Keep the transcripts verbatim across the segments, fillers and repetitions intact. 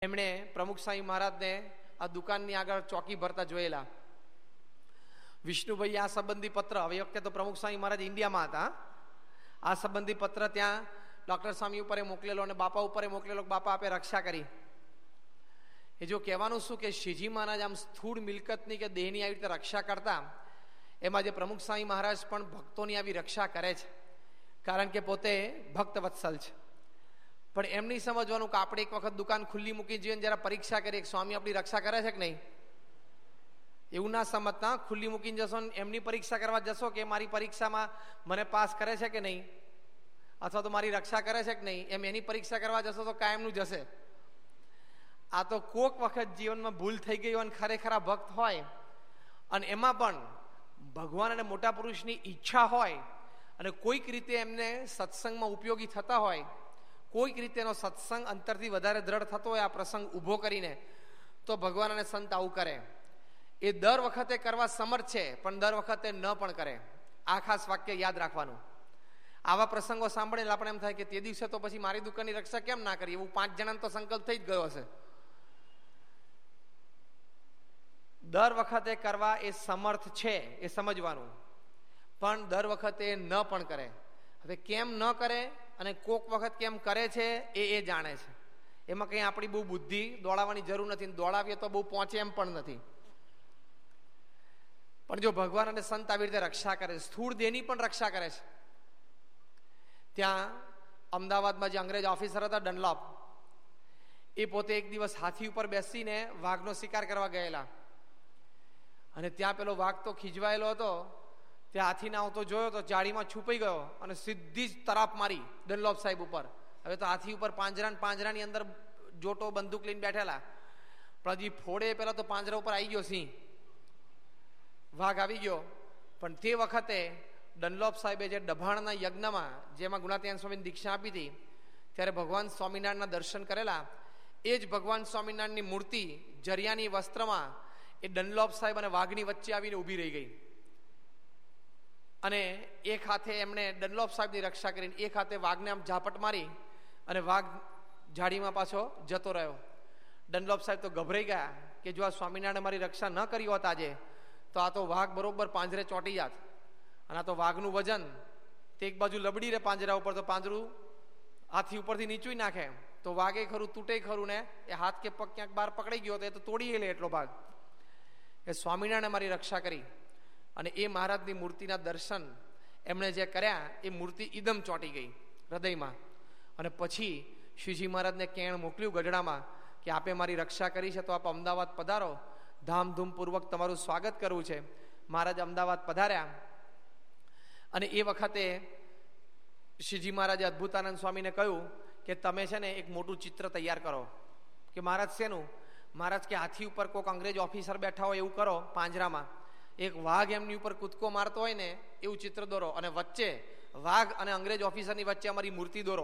એમણે પ્રમુખ સ્વામી મહારાજને આ દુકાનની આગળ ચોકી ભરતા જોયેલા. વિષ્ણુભાઈ આ સંબંધી પત્ર, હવે વખતે તો પ્રમુખ સ્વામી મહારાજ ઇન્ડિયામાં હતા, આ સંબંધી પત્ર ત્યાં ડોક્ટર સ્વામી ઉપર મોકલેલો અને બાપા ઉપર મોકલેલો. બાપા આપે રક્ષા કરી. એ જો કહેવાનું શું કે શ્રીજી મહારાજ આમ સ્થૂળ મિલકતની કે દેહની આવી રીતે રક્ષા કરતા, એમાં જે પ્રમુખ સ્વામી મહારાજ પણ ભક્તોની આવી રક્ષા કરે છે, કારણ કે પોતે ભક્ત વત્સલ છે. પણ એમ નહીં સમજવાનું કે આપણે એક વખત દુકાન ખુલ્લી મૂકી જોઈએ જરા પરીક્ષા કરીએ સ્વામી આપણી રક્ષા કરે છે કે નહીં. એવું ના સમજતા. ખુલ્લી મૂકીને જશો એમની પરીક્ષા કરવા જશો કે મારી પરીક્ષામાં મને પાસ કરે છે કે નહીં, અથવા તો મારી રક્ષા કરે છે કે નહીં, એમ એની પરીક્ષા કરવા જશો તો કાયમનું જશે. આ તો કોક વખત જીવનમાં ભૂલ થઈ ગઈ હોય અને ખરેખર ભક્ત હોય અને એમાં પણ ભગવાન અને મોટા પુરુષની ઈચ્છા હોય અને કોઈક રીતે એમને સત્સંગમાં ઉપયોગી થતા હોય, કોઈક રીતેનો સત્સંગ અંતરથી વધારે દ્રઢ થતો હોય આ પ્રસંગ ઊભો કરીને, તો ભગવાન અને સંત આવું કરે. એ દર વખતે કરવા સમર્થ છે પણ દર વખતે ન પણ કરે. આ ખાસ વાક્ય યાદ રાખવાનું. આવા પ્રસંગો સાંભળીને આપણે એમ થાય કે તે દિવસે તો પછી મારી દુકાનની રક્ષા કેમ ના કરી, એવું પાંચ જણાનો તો સંકલ્પ થઈ જ ગયો હશે. દર વખતે કરવા એ સમર્થ છે એ સમજવાનું, પણ દર વખતે ન પણ કરે. હવે કેમ ન કરે અને કોક વખત કેમ કરે છે એ એ જાણે છે. એમાં કંઈ આપણી બહુ બુદ્ધિ દોડાવવાની જરૂર નથી. દોડાવીએ તો બહુ પહોંચે એમ પણ નથી. પણ જો ભગવાન અને સંત આવી રીતે રક્ષા કરે, સ્થૂળ દેહની પણ રક્ષા કરે છે. ત્યાં અમદાવાદમાં જે અંગ્રેજ ઓફિસર હતા ડનલોપ, એ પોતે એક દિવસ હાથી ઉપર બેસીને વાઘનો શિકાર કરવા ગયેલા અને ત્યાં પેલો વાઘ તો ખીજવાયેલો હતો. ત્યાં હાથીને આવતો જોયો તો જાળીમાં છુપાઈ ગયો અને સીધી જ તરાપ મારી ડનલોપ સાહેબ ઉપર. હવે તો હાથી ઉપર પાંજરા પાંજરાની અંદર જોટો બંદૂક લઈને બેઠેલા, પણ હજી ફોડે પેલા તો પાંજરા ઉપર આવી ગયો સિંહ, વાઘ આવી ગયો. પણ તે વખતે ડનલોપ સાહેબે જે ડભાણના યજ્ઞમાં જેમાં ગુણાતીયન સ્વામીની દીક્ષા આપી હતી, ત્યારે ભગવાન સ્વામિનારાયણના દર્શન કરેલા. એ જ ભગવાન સ્વામિનારાયણની મૂર્તિ જરિયાની વસ્ત્રમાં એ ડનલોપ સાહેબ અને વાઘની વચ્ચે આવીને ઊભી રહી ગઈ. અને એક હાથે એમણે ડનલોપ સાહેબની રક્ષા કરીને એક હાથે વાઘને આમ ઝાપટ મારી અને વાઘ ઝાડીમાં પાછો જતો રહ્યો. ડનલોપ સાહેબ તો ગભરાઈ ગયા કે જો આ સ્વામિનારાયણ મારી રક્ષા ન કરી હોત આજે તો આ તો વાઘ બરોબર પાંજરે ચોંટી જાત. અને આ તો વાઘનું વજન તે એક બાજુ લબડી રહે પાંજરા ઉપર, તો પાંજરું હાથી ઉપરથી નીચું નાખે તો વાઘે ખરું તૂટે ખરું ને એ હાથ કે પગ ક્યાંક બહાર પકડાઈ ગયો તો એ તો તોડી લે એટલો ભાગ. એ સ્વામિનારાયણે મારી રક્ષા કરી અને એ મહારાજની મૂર્તિના દર્શન એમણે જે કર્યા એ મૂર્તિ ઇદમ ચોંટી ગઈ હૃદયમાં. અને પછી શ્રીજી મહારાજને કેણ મોકલ્યું ગઢડામાં કે આપે મારી રક્ષા કરી છે તો આપ અમદાવાદ પધારો, ધામધૂમપૂર્વક તમારું સ્વાગત કરવું છે. મહારાજ અમદાવાદ પધાર્યા અને એ વખતે શ્રીજી મહારાજે અદ્ભુતાનંદ સ્વામીને કહ્યું કે તમે છે ને એક મોટું ચિત્ર તૈયાર કરો. કે મહારાજ શેનું? મહારાજ કે હાથી ઉપર કોઈક અંગ્રેજ ઓફિસર બેઠા હોય એવું કરો, પાંજરામાં એક વાઘ એમની ઉપર કૂદકો મારતો હોય ને એવું ચિત્ર દોરો અને વચ્ચે વાઘ અને અંગ્રેજ ઓફિસરની વચ્ચે અમારી મૂર્તિ દોરો.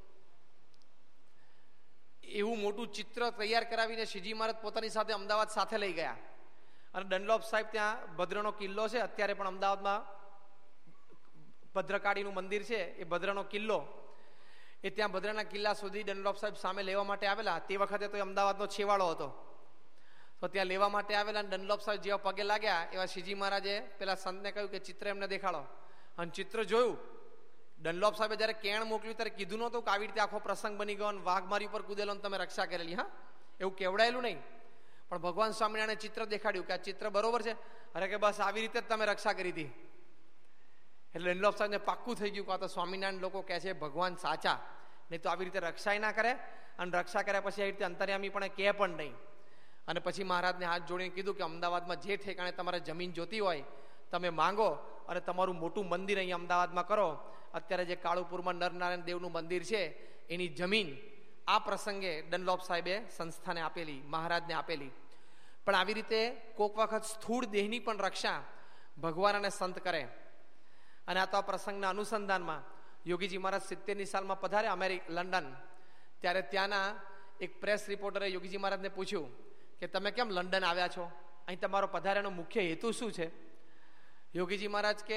એવું મોટું ચિત્ર તૈયાર કરાવીને શ્રીજી મહારાજ પોતાની સાથે અમદાવાદ સાથે લઈ ગયા. અને ડનલોપ સાહેબ ત્યાં ભદ્રનો કિલ્લો છે, અત્યારે પણ અમદાવાદમાં ભદ્રકાળીનું મંદિર છે, એ ભદ્રનો કિલ્લો, એ ત્યાં ભદ્રના કિલ્લા સુધી ડનલોપ સાહેબ સામે લેવા માટે આવેલા. તે વખતે તો અમદાવાદનો છેવાડો હતો, તો ત્યાં લેવા માટે આવેલા. ડનલોપ સાહેબ જેવા પગે લાગ્યા એવા શ્રીજી મહારાજે પેલા સંતને કહ્યું કે ચિત્ર એમને દેખાડો. અને ચિત્ર જોયું. ડનલોપ સાહેબે જયારે કેણ મોકલ્યું ત્યારે કીધું નહોતું કે આવી રીતે આખો પ્રસંગ બની ગયો અને વાઘ મારી ઉપર કૂદેલો તમે રક્ષા કરેલી. હા, એવું કેવડાયેલું નહીં. પણ ભગવાન સ્વામિનારાયણે ચિત્ર દેખાડ્યું કે આ ચિત્ર બરોબર છે. અરે કે બસ આવી રીતે જ તમે રક્ષા કરી હતી. એટલે ડનલોપ સાહેબને પાક્કું થઈ ગયું કે આ તો સ્વામિનારાયણ લોકો કહે છે ભગવાન સાચા, નહીં તો આવી રીતે રક્ષાય ના કરે. અને રક્ષા કર્યા પછી આવી રીતે અંતર્યામી પણ કહે પણ નહીં. અને પછી મહારાજને હાથ જોડીને કીધું કે અમદાવાદમાં જે ઠેકાણે તમારે જમીન જોતી હોય તમે માંગો અને તમારું મોટું મંદિર અહીં અમદાવાદમાં કરો. અત્યારે જે કાળુપુરમાં નરનારાયણ દેવનું મંદિર છે એની જમીન આ પ્રસંગે ડનલોપ સાહેબે સંસ્થાને આપેલી, મહારાજને આપેલી. પણ આવી રીતે કોક વખત સ્થૂળ દેહની પણ રક્ષા ભગવાન અને સંત કરે. અને આ તો આ પ્રસંગના અનુસંધાનમાં યોગીજી મહારાજ સિત્તેરની સાલમાં પધાર્યા અમેરિકા લંડન. ત્યારે ત્યાંના એક પ્રેસ રિપોર્ટરે યોગીજી મહારાજને પૂછ્યું કે તમે કેમ લંડન આવ્યા છો, અહીં તમારો પધાર્યાનો મુખ્ય હેતુ શું છે? યોગીજી મહારાજ કે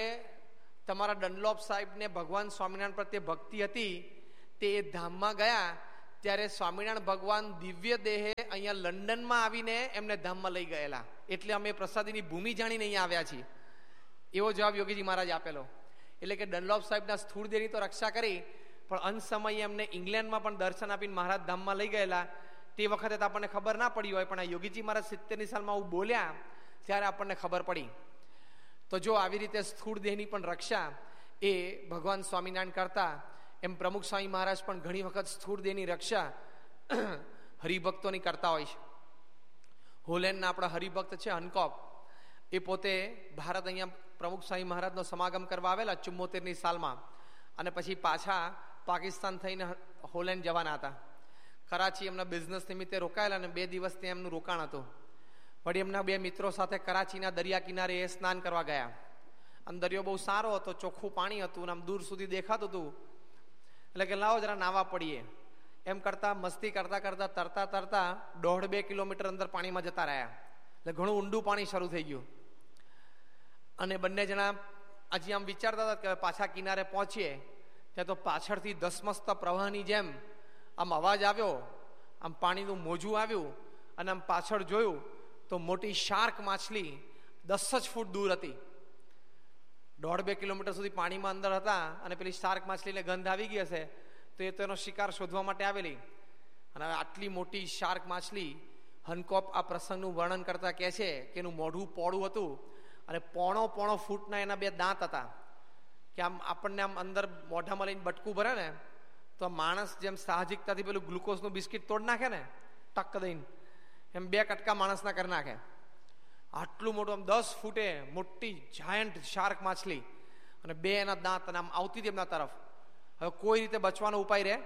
તમારા ડનલોપ સાહેબને ભગવાન સ્વામિનારાયણ પ્રત્યે ભક્તિ હતી, તે ધામમાં ગયા ત્યારે સ્વામિનારાયણ ભગવાન દિવ્ય દેહે અહીંયા લંડનમાં આવીને એમને ધામમાં લઈ ગયેલા, એટલે અમે પ્રસાદીની ભૂમિ જાણીને અહીંયા આવ્યા છીએ, એવો જવાબ યોગીજી મહારાજ આપેલો. એટલે કે ડનલોપ સાહેબના સ્થૂળ દેહની તો રક્ષા કરી, પણ અંત સમયે એમને ઇંગ્લેન્ડમાં પણ દર્શન આપીને મહારાજ ધામમાં લઈ ગયેલા. તે વખતે તો આપણને ખબર ના પડી હોય, પણ આ યોગીજી મહારાજ સિત્તેરની સાલમાં આવું બોલ્યા ત્યારે આપણને ખબર પડી. તો જો આવી રીતે સ્થૂળ દેહની પણ રક્ષા એ ભગવાન સ્વામિનારાયણ કરતા, એમ પ્રમુખ સ્વામી મહારાજ પણ ઘણી વખત સ્થૂળ દેહની રક્ષા હરિભક્તોની કરતા હોય છે. હોલેન્ડના આપણા હરિભક્ત છે હનકોપ, એ પોતે ભારત અહીંયા પ્રમુખ સ્વામી મહારાજનો સમાગમ કરવા આવેલા ચુમ્મોતેરની સાલમાં, અને પછી પાછા પાકિસ્તાન થઈને હોલેન્ડ જવાના હતા. કરાચી એમના બિઝનેસ નિમિત્તે રોકાયેલા અને બે દિવસ ત્યાં એમનું રોકાણ હતું. વળી એમના બે મિત્રો સાથે કરાચીના દરિયા કિનારે એ સ્નાન કરવા ગયા. અને દરિયો બહુ સારો હતો, ચોખ્ખું પાણી હતું, આમ દૂર સુધી દેખાતું હતું. એટલે કે લાવો જરા નાવા પડીએ એમ કરતા મસ્તી કરતા કરતા તરતા તરતા દોઢ બે કિલોમીટર અંદર પાણીમાં જતા રહ્યા. એટલે ઘણું ઊંડું પાણી શરૂ થઈ ગયું. અને બંને જણા હજી આમ વિચારતા હતા કે પાછા કિનારે પહોંચીએ, ત્યાં તો પાછળથી ધસમસતા પ્રવાહની જેમ આમ અવાજ આવ્યો, આમ પાણીનું મોજું આવ્યું, અને આમ પાછળ જોયું તો મોટી શાર્ક માછલી દસ જ ફૂટ દૂર હતી. દોઢ બે કિલોમીટર સુધી પાણીમાં અંદર હતા, અને પેલી શાર્ક માછલીને ગંધ આવી ગઈ હશે તો એ તો એનો શિકાર શોધવા માટે આવેલી. અને હવે આટલી મોટી શાર્ક માછલી, હનકોપ આ પ્રસંગનું વર્ણન કરતા કહે છે કે એનું મોઢું પોળું હતું, અને પોણો પોણો ફૂટના એના બે દાંત હતા, કે આમ આપણને આમ અંદર મોઢામાં લઈને બટકું ભરે ને તો માણસ જેમ સાહજિકતાથી પેલું ગ્લુકોઝનું બિસ્કિટ તોડ નાખે ને ટક દઈને, એમ બે કટકા માણસના કરી નાખે. આટલું મોટું આમ દસ ફૂટે મોટી જાયન્ટ શાર્ક માછલી, અને બે એના દાંત, અને આમ આવતી હતી એમના તરફ. હવે કોઈ રીતે બચવાનો ઉપાય રહે?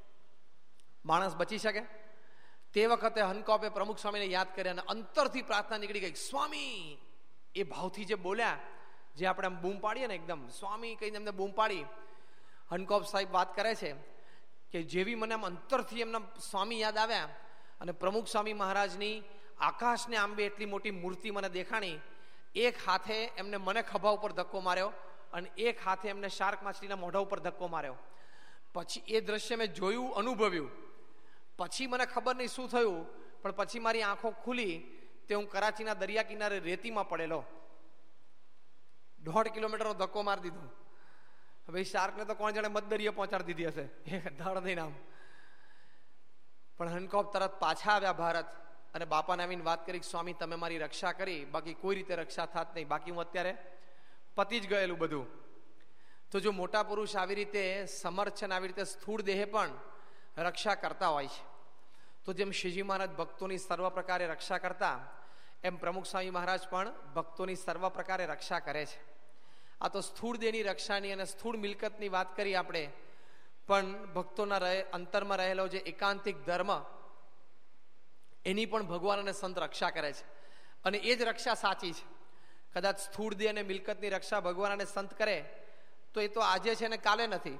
માણસ બચી શકે? તે વખતે હનકોપે પ્રમુખ સ્વામીને યાદ કર્યા અને અંતરથી પ્રાર્થના નીકળી ગઈ, સ્વામી! એ ભાવથી જે બોલ્યા, જે આપણે આમ બૂમ પાડીએ ને એકદમ સ્વામી કહીને એમને બૂમ પાડી. હનકોપ સાહેબ વાત કરે છે કે જેવી મને આમ અંતરથી એમના સ્વામી યાદ આવ્યા, અને પ્રમુખ સ્વામી મહારાજની આકાશને આંબે એટલી મોટી મૂર્તિ મને દેખાણી, એક હાથે એમને મને ખભા ઉપર ધક્કો માર્યો, અને એક હાથે એમને શાર્ક માછલીના મોઢા ઉપર ધક્કો માર્યો. પછી એ દ્રશ્ય મેં જોયું, અનુભવ્યું. પછી મને ખબર નહીં શું થયું, પણ પછી મારી આંખો ખુલી તે હું કરાચીના દરિયા કિનારે રેતીમાં પડેલો. દોઢ કિલોમીટરનો ધક્કો મારી દીધો. હવે શાર્કને તો કોણ જાણે મધદરિયે પહોંચાડી દીધી હશે, એ ધડ દઈને આમ. પણ હનકોપ તરત પાછા આવ્યા ભારત, અને બાપાને આવીને વાત કરી, સ્વામી તમે મારી રક્ષા કરી, બાકી કોઈ રીતે રક્ષા થાત નહીં, બાકી હું અત્યારે પતી જ ગયેલું બધું. તો જો મોટા પુરુષ આવી રીતે સમર્થ છે, આવી રીતે સ્થૂળ દેહે પણ રક્ષા કરતા હોય છે, તો જેમ શ્રીજી મહારાજ ભક્તોની સર્વ પ્રકારે રક્ષા કરતા, એમ પ્રમુખ સ્વામી મહારાજ પણ ભક્તોની સર્વ પ્રકારે રક્ષા કરે છે. આ તો સ્થૂળ દેહની રક્ષાની અને સ્થૂળ મિલકતની વાત કરી આપણે, પણ ભક્તોના રહે અંતરમાં રહેલો જે એકાંતિક ધર્મ, એની પણ ભગવાન અને સંત રક્ષા કરે છે, અને એ જ રક્ષા સાચી છે. કદાચ સ્થૂળ દેહ અને મિલકતની રક્ષા ભગવાન અને સંત કરે તો એ તો આજે છે ને કાલે નથી.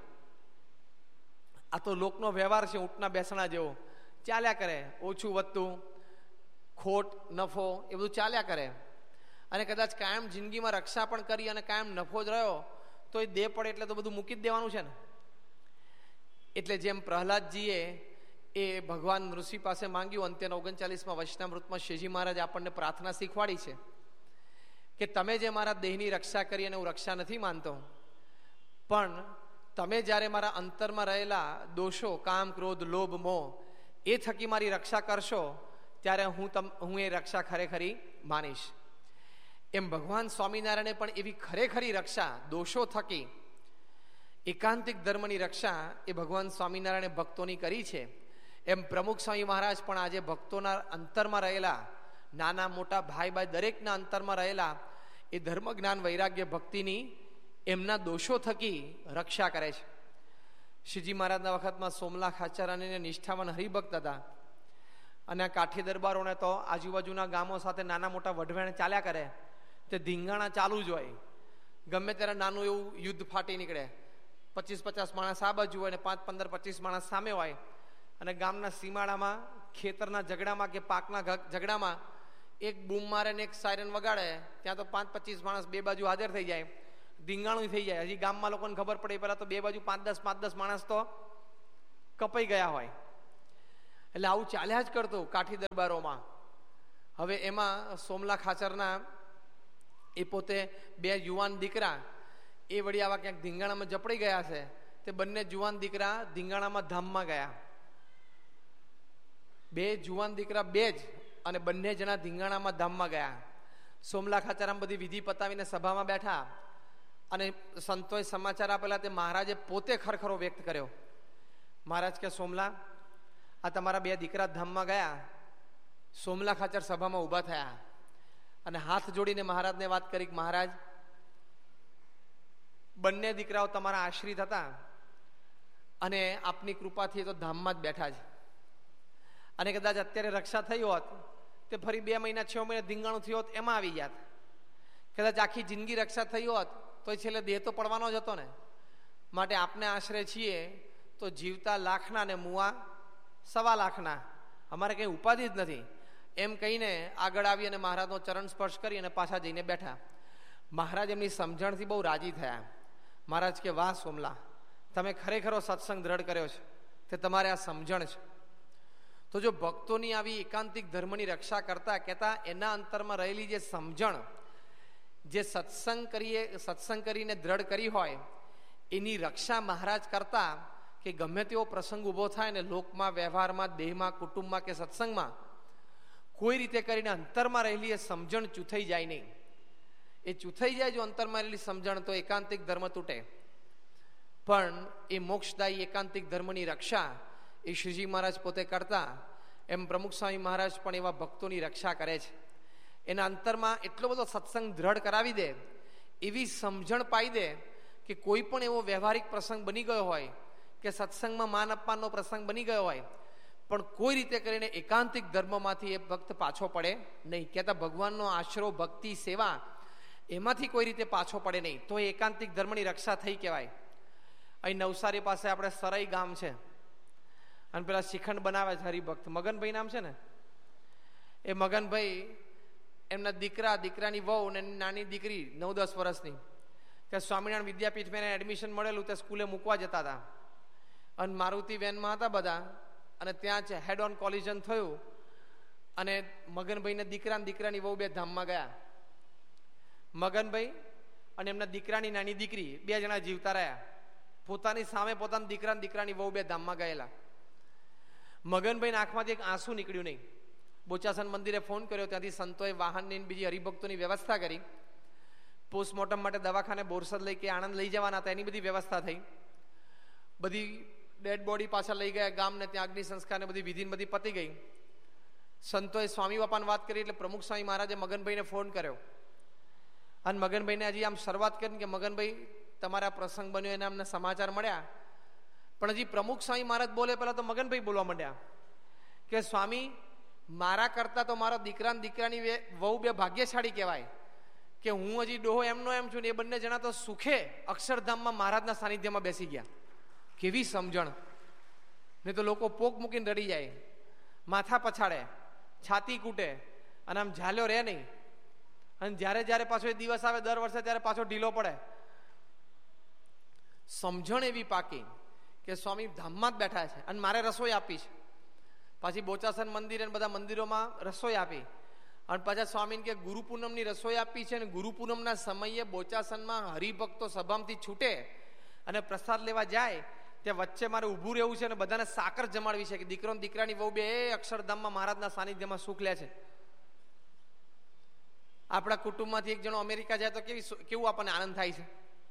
આ તો લોકનો વ્યવહાર છે, ઊંટના બેસણા જેવો ચાલ્યા કરે, ઓછું વધતું, ખોટ નફો એ બધું ચાલ્યા કરે. અને કદાચ કાયમ જિંદગીમાં રક્ષા પણ કરી અને કાયમ નફો જ રહ્યો તો એ દેહ પડે એટલે તો બધું મૂકી જ દેવાનું છે ને. એટલે જેમ પ્રહલાદજીએ એ ભગવાન ઋષિ પાસે માંગ્યું, અંત્યના ઓગણચાલીસમાં વચનામૃતમાં શ્રીજી મહારાજ આપણને પ્રાર્થના શીખવાડી છે કે તમે જે મારા દેહની રક્ષા કરી અને હું રક્ષા નથી માનતો, પણ તમે જ્યારે મારા અંતરમાં રહેલા દોષો, કામ, ક્રોધ, લોભ, મોહ એ થકી મારી રક્ષા કરશો ત્યારે હું તમ હું એ રક્ષા ખરેખરી માનીશ. એમ ભગવાન સ્વામિનારાયણે પણ એવી ખરેખરી રક્ષા દોષો થકી, એકાંતિક ધર્મની રક્ષા એ ભગવાન સ્વામિનારાયણે ભક્તોની કરી છે. એમ પ્રમુખ સ્વામી મહારાજ પણ આજે ભક્તોના અંતરમાં રહેલા, નાના મોટા ભાઈ ભાઈ દરેકના અંતરમાં રહેલા એ ધર્મ, જ્ઞાન, વૈરાગ્ય, ભક્તિની એમના દોષો થકી રક્ષા કરે છે. શ્રીજી મહારાજના વખતમાં સોમલા ખાચરાની નિષ્ઠાવાન હરિભક્ત હતા, અને આ કાઠી દરબારોને તો આજુબાજુના ગામો સાથે નાના મોટા વઢવેણ ચાલ્યા કરે, તે ધીંગાણા ચાલુ જ હોય. ગમે ત્યારે નાનું એવું યુદ્ધ ફાટી નીકળે, પચીસ પચાસ માણસ આ બાજુ હોય ને પાંચ પંદર પચીસ માણસ સામે હોય, અને ગામના સીમાડામાં ખેતરના ઝઘડામાં કે પાકના ઝઘડામાં એક બૂમ મારે ને એક સાયરન વગાડે, ત્યાં તો પાંચ પચીસ માણસ બે બાજુ હાજર થઈ જાય, ધીંગાણું થઈ જાય. હજી ગામમાં લોકોને ખબર પડે પહેલા તો બે બાજુ પાંચ દસ પાંચ દસ માણસ તો કપાઈ ગયા હોય. એટલે આવું ચાલ્યા જ કરતું કાઠી દરબારોમાં. હવે એમાં સોમલા ખાચરના એ પોતે બે યુવાન દીકરા એ વળી આવા ક્યાંક ધીંગાણામાં જપડી ગયા છે. તે બંને જુવાન દીકરા ધીંગાણામાં ધામમાં ગયા. બે જુવાન દીકરા બે જ અને બંને જણા ધીંગાણામાં ધામમાં ગયા. સોમલા ખાચરામાં બધી વિધિ પતાવીને સભામાં બેઠા અને સંતોએ સમાચાર આપેલા. તે મહારાજે પોતે ખરખરો વ્યક્ત કર્યો. મહારાજ કે સોમલા, આ તમારા બે દીકરા ધામમાં ગયા. સોમલા ખાચર સભામાં ઊભા થયા અને હાથ જોડીને મહારાજને વાત કરી કે મહારાજ, બંને દીકરાઓ તમારા આશ્રિત હતા અને આપની કૃપાથી તો ધામમાં જ બેઠા છે. અને કદાચ અત્યારે રક્ષા થઈ હોત તે ફરી બે મહિના છ મહિના ધીંગાણું થયું હોત એમાં આવી જાત. કદાચ આખી જિંદગી રક્ષા થઈ હોત તો એ છેલ્લે દેહ તો પડવાનો જ હતો ને. માટે આપને આશરે છીએ તો જીવતા લાખના ને મુવા સવા લાખના, અમારે કંઈ ઉપાધિ જ નથી એમ કહીને આગળ આવી અને મહારાજનો ચરણ સ્પર્શ કરી અને પાછા જઈને બેઠા. મહારાજ એમની સમજણથી બહુ રાજી થયા. મહારાજ કે વાહ સોમલા, તમે ખરેખરો સત્સંગ દ્રઢ કર્યો છે, તે તમારે આ સમજણ છે. તો જો ભક્તોની આવી એકાંતિક ધર્મની રક્ષા કરતા કહેતા એના અંતરમાં રહેલી જે સમજણ, જે સત્સંગ કરીએ સત્સંગ કરીને દ્રઢ કરી હોય એની રક્ષા મહારાજ કરતા કે ગમે તેવો પ્રસંગ ઊભો થાય ને લોકમાં, વ્યવહારમાં, દેહમાં, કુટુંબમાં કે સત્સંગમાં કોઈ રીતે કરીને અંતરમાં રહેલી એ સમજણ ચૂથાઈ જાય નહીં. એ ચૂથાઈ જાય જો અંતરમાં રહેલી સમજણ તો એકાંતિક ધર્મ તૂટે. પણ એ મોક્ષદાયી એકાંતિક ધર્મની રક્ષા એ શ્રીજી મહારાજ પોતે કરતા, એમ પ્રમુખ સ્વામી મહારાજ પણ એવા ભક્તોની રક્ષા કરે છે. એના અંતરમાં એટલો બધો સત્સંગ દ્રઢ કરાવી દે, એવી સમજણ પાઈ દે કે કોઈ પણ એવો વ્યવહારિક પ્રસંગ બની ગયો હોય કે સત્સંગમાં માન અપમાનનો પ્રસંગ બની ગયો હોય પણ કોઈ રીતે કરીને એકાંતિક ધર્મમાંથી એ ભક્ત પાછો પડે નહીં. કહેતા ભગવાનનો આશરો, ભક્તિ, સેવા એમાંથી કોઈ રીતે પાછો પડે નહીં. તો એ એકાંતિક ધર્મની રક્ષા થઈ કહેવાય. અહીં નવસારી પાસે આપણે સરાઈ ગામ છે અને પેલા શ્રીખંડ બનાવે છે હરિભક્ત, મગનભાઈ નામ છે ને. એ મગનભાઈ એમના દીકરા, દીકરાની વહુ અને નાની દીકરી નવ દસ વર્ષની ત્યાં સ્વામિનારાયણ વિદ્યાપીઠમાં એને એડમિશન મળેલું, તે સ્કૂલે મૂકવા જતા હતા અને મારુતિ વેનમાં હતા બધા અને ત્યાં જ હેડ ઓન કોલિઝન થયું અને મગનભાઈને દીકરા દીકરાની વહુ બે ધામમાં ગયા. મગનભાઈ અને એમના દીકરાની નાની દીકરી બે જણા જીવતા રહ્યા. પોતાની સામે પોતાના દીકરા દીકરાની વહુ બે ધામમાં ગયેલા. મગનભાઈના આંખમાંથી એક આંસુ નીકળ્યું નહીં. બોચાસન મંદિરે ફોન કર્યો, ત્યાંથી સંતોએ વાહનની બીજી હરિભક્તોની વ્યવસ્થા કરી. પોસ્ટમોર્ટમ માટે દવાખાને બોરસદ લઈ કે આણંદ લઈ જવાના હતા, એની બધી વ્યવસ્થા થઈ. બધી ડેડ બોડી પાછા લઈ ગયા ગામને, ત્યાં અગ્નિ સંસ્કાર ને બધી વિધિને બધી પતી ગઈ. સંતોએ સ્વામી બાપાને વાત કરી એટલે પ્રમુખ સ્વામી મહારાજે મગનભાઈને ફોન કર્યો અને મગનભાઈને હજી આમ શરૂઆત કરી કે મગનભાઈ તમારા પ્રસંગ બન્યો એના અમને સમાચાર મળ્યા. પણ હજી પ્રમુખ સ્વામી મહારાજ બોલે પહેલા તો મગનભાઈ બોલવા માંડ્યા કે સ્વામી, મારા કરતા તો મારા દીકરા દીકરાની વહુ બે ભાગ્યશાળી કહેવાય કે હું હજી ડોહો એમનો એમ છું ને એ બંને જણા તો સુખે અક્ષરધામમાં મહારાજના સાનિધ્યમાં બેસી ગયા. કેવી સમજણ! નહીં તો લોકો પોક મૂકીને રડી જાય, માથા પછાડે, છાતી કૂટે અને આમ ઝાલ્યો રહે નહીં. અને જ્યારે જ્યારે પાછો એ દિવસ આવે દર વર્ષે ત્યારે પાછો ઢીલો પડે. સમજણ એવી પાકી કે સ્વામી ધામમાં જ બેઠા છે અને મારે રસોઈ આપી છે. પાછી બોચાસન મંદિર અને બધા મંદિરોમાં રસોઈ આપી અને પાછા સ્વામીને કે ગુરુ પૂનમની રસોઈ આપી છે. અને ગુરુ પૂનમના સમયે બોચાસનમાં હરિભક્તો સભામાંથી છૂટે અને પ્રસાદ લેવા જાય ત્યાં વચ્ચે મારે ઊભું રહેવું છે અને બધાને સાકર જમાડવી છે કે દીકરો દીકરાની વહુ બે અક્ષરધામમાં મહારાજના સાનિધ્યમાં સુખ લે છે. આપણા કુટુંબમાંથી એક જણો અમેરિકા જાય તો કેવી કેવું આપણને આનંદ થાય છે.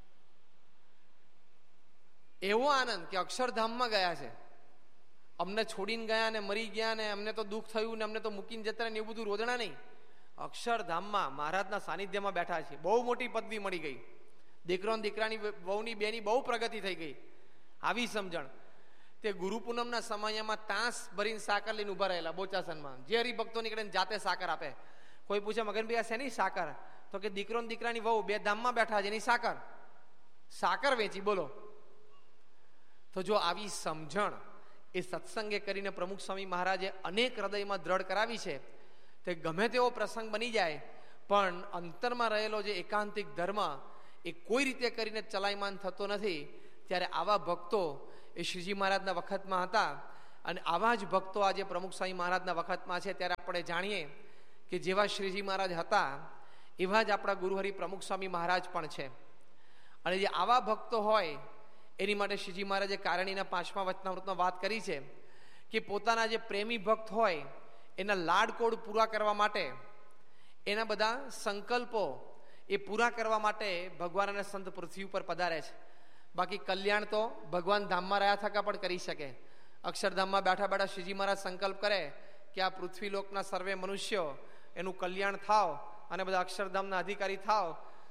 એવો આનંદ કે અક્ષરધામમાં ગયા છે, અમને છોડીને ગયા ને મરી ગયા ને અમને તો દુઃખ થયું ને અમને તો મૂકીને જતા ને એવું બધું રોદણા નહીં. અક્ષરધામમાં મહારાજના સાનિધ્યમાં બેઠા છે. બહુ મોટી પદવી મળી ગઈ. દીકરો દીકરાની વહુની બેની બહુ પ્રગતિ થઈ ગઈ. આવી સમજણ. તે ગુરુ પૂનમના સમયમાં તાંસ ભરીને સાકર લઈને ઉભા રહેલા બોચાસનમાં. જે હરિભક્તો નીકળે જાતે સાકર આપે. કોઈ પૂછે મગનભાઈ આ શેની સાકર? તો કે દીકરો દીકરાની વહુ બે ધામમાં બેઠા છે એની સાકર સાકર વેચી. બોલો. તો જો આવી સમજણ એ સત્સંગે કરીને પ્રમુખ સ્વામી મહારાજે અનેક હૃદયમાં દ્રઢ કરાવી છે. તે ગમે તેવો પ્રસંગ બની જાય પણ અંતરમાં રહેલો જે એકાંતિક ધર્મ એ કોઈ રીતે કરીને ચલાયમાન થતો નથી. ત્યારે આવા ભક્તો એ શ્રીજી મહારાજના વખતમાં હતા અને આવા જ ભક્તો આજે પ્રમુખ સ્વામી મહારાજના વખતમાં છે. ત્યારે આપણે જાણીએ કે જેવા શ્રીજી મહારાજ હતા એવા જ આપણા ગુરુહરિ પ્રમુખ સ્વામી મહારાજ પણ છે. અને જે આવા ભક્તો હોય એની માટે શ્રીજી મહારાજે કારણીના પાંચમા વચનામૃતમાં વાત કરી છે કે પોતાના જે પ્રેમી ભક્ત હોય એના લાડકોડ પૂરા કરવા માટે, એના બધા સંકલ્પો એ પૂરા કરવા માટે ભગવાન અને સંત પૃથ્વી ઉપર પધારે છે. બાકી કલ્યાણ તો ભગવાન ધામમાં રહ્યા થકા પણ કરી શકે. અક્ષરધામમાં બેઠા બેઠા શ્રીજી મહારાજ સંકલ્પ કરે કે આ પૃથ્વીલોકના સર્વે મનુષ્યો એનું કલ્યાણ થાવ અને બધા અક્ષરધામના અધિકારી થાવ,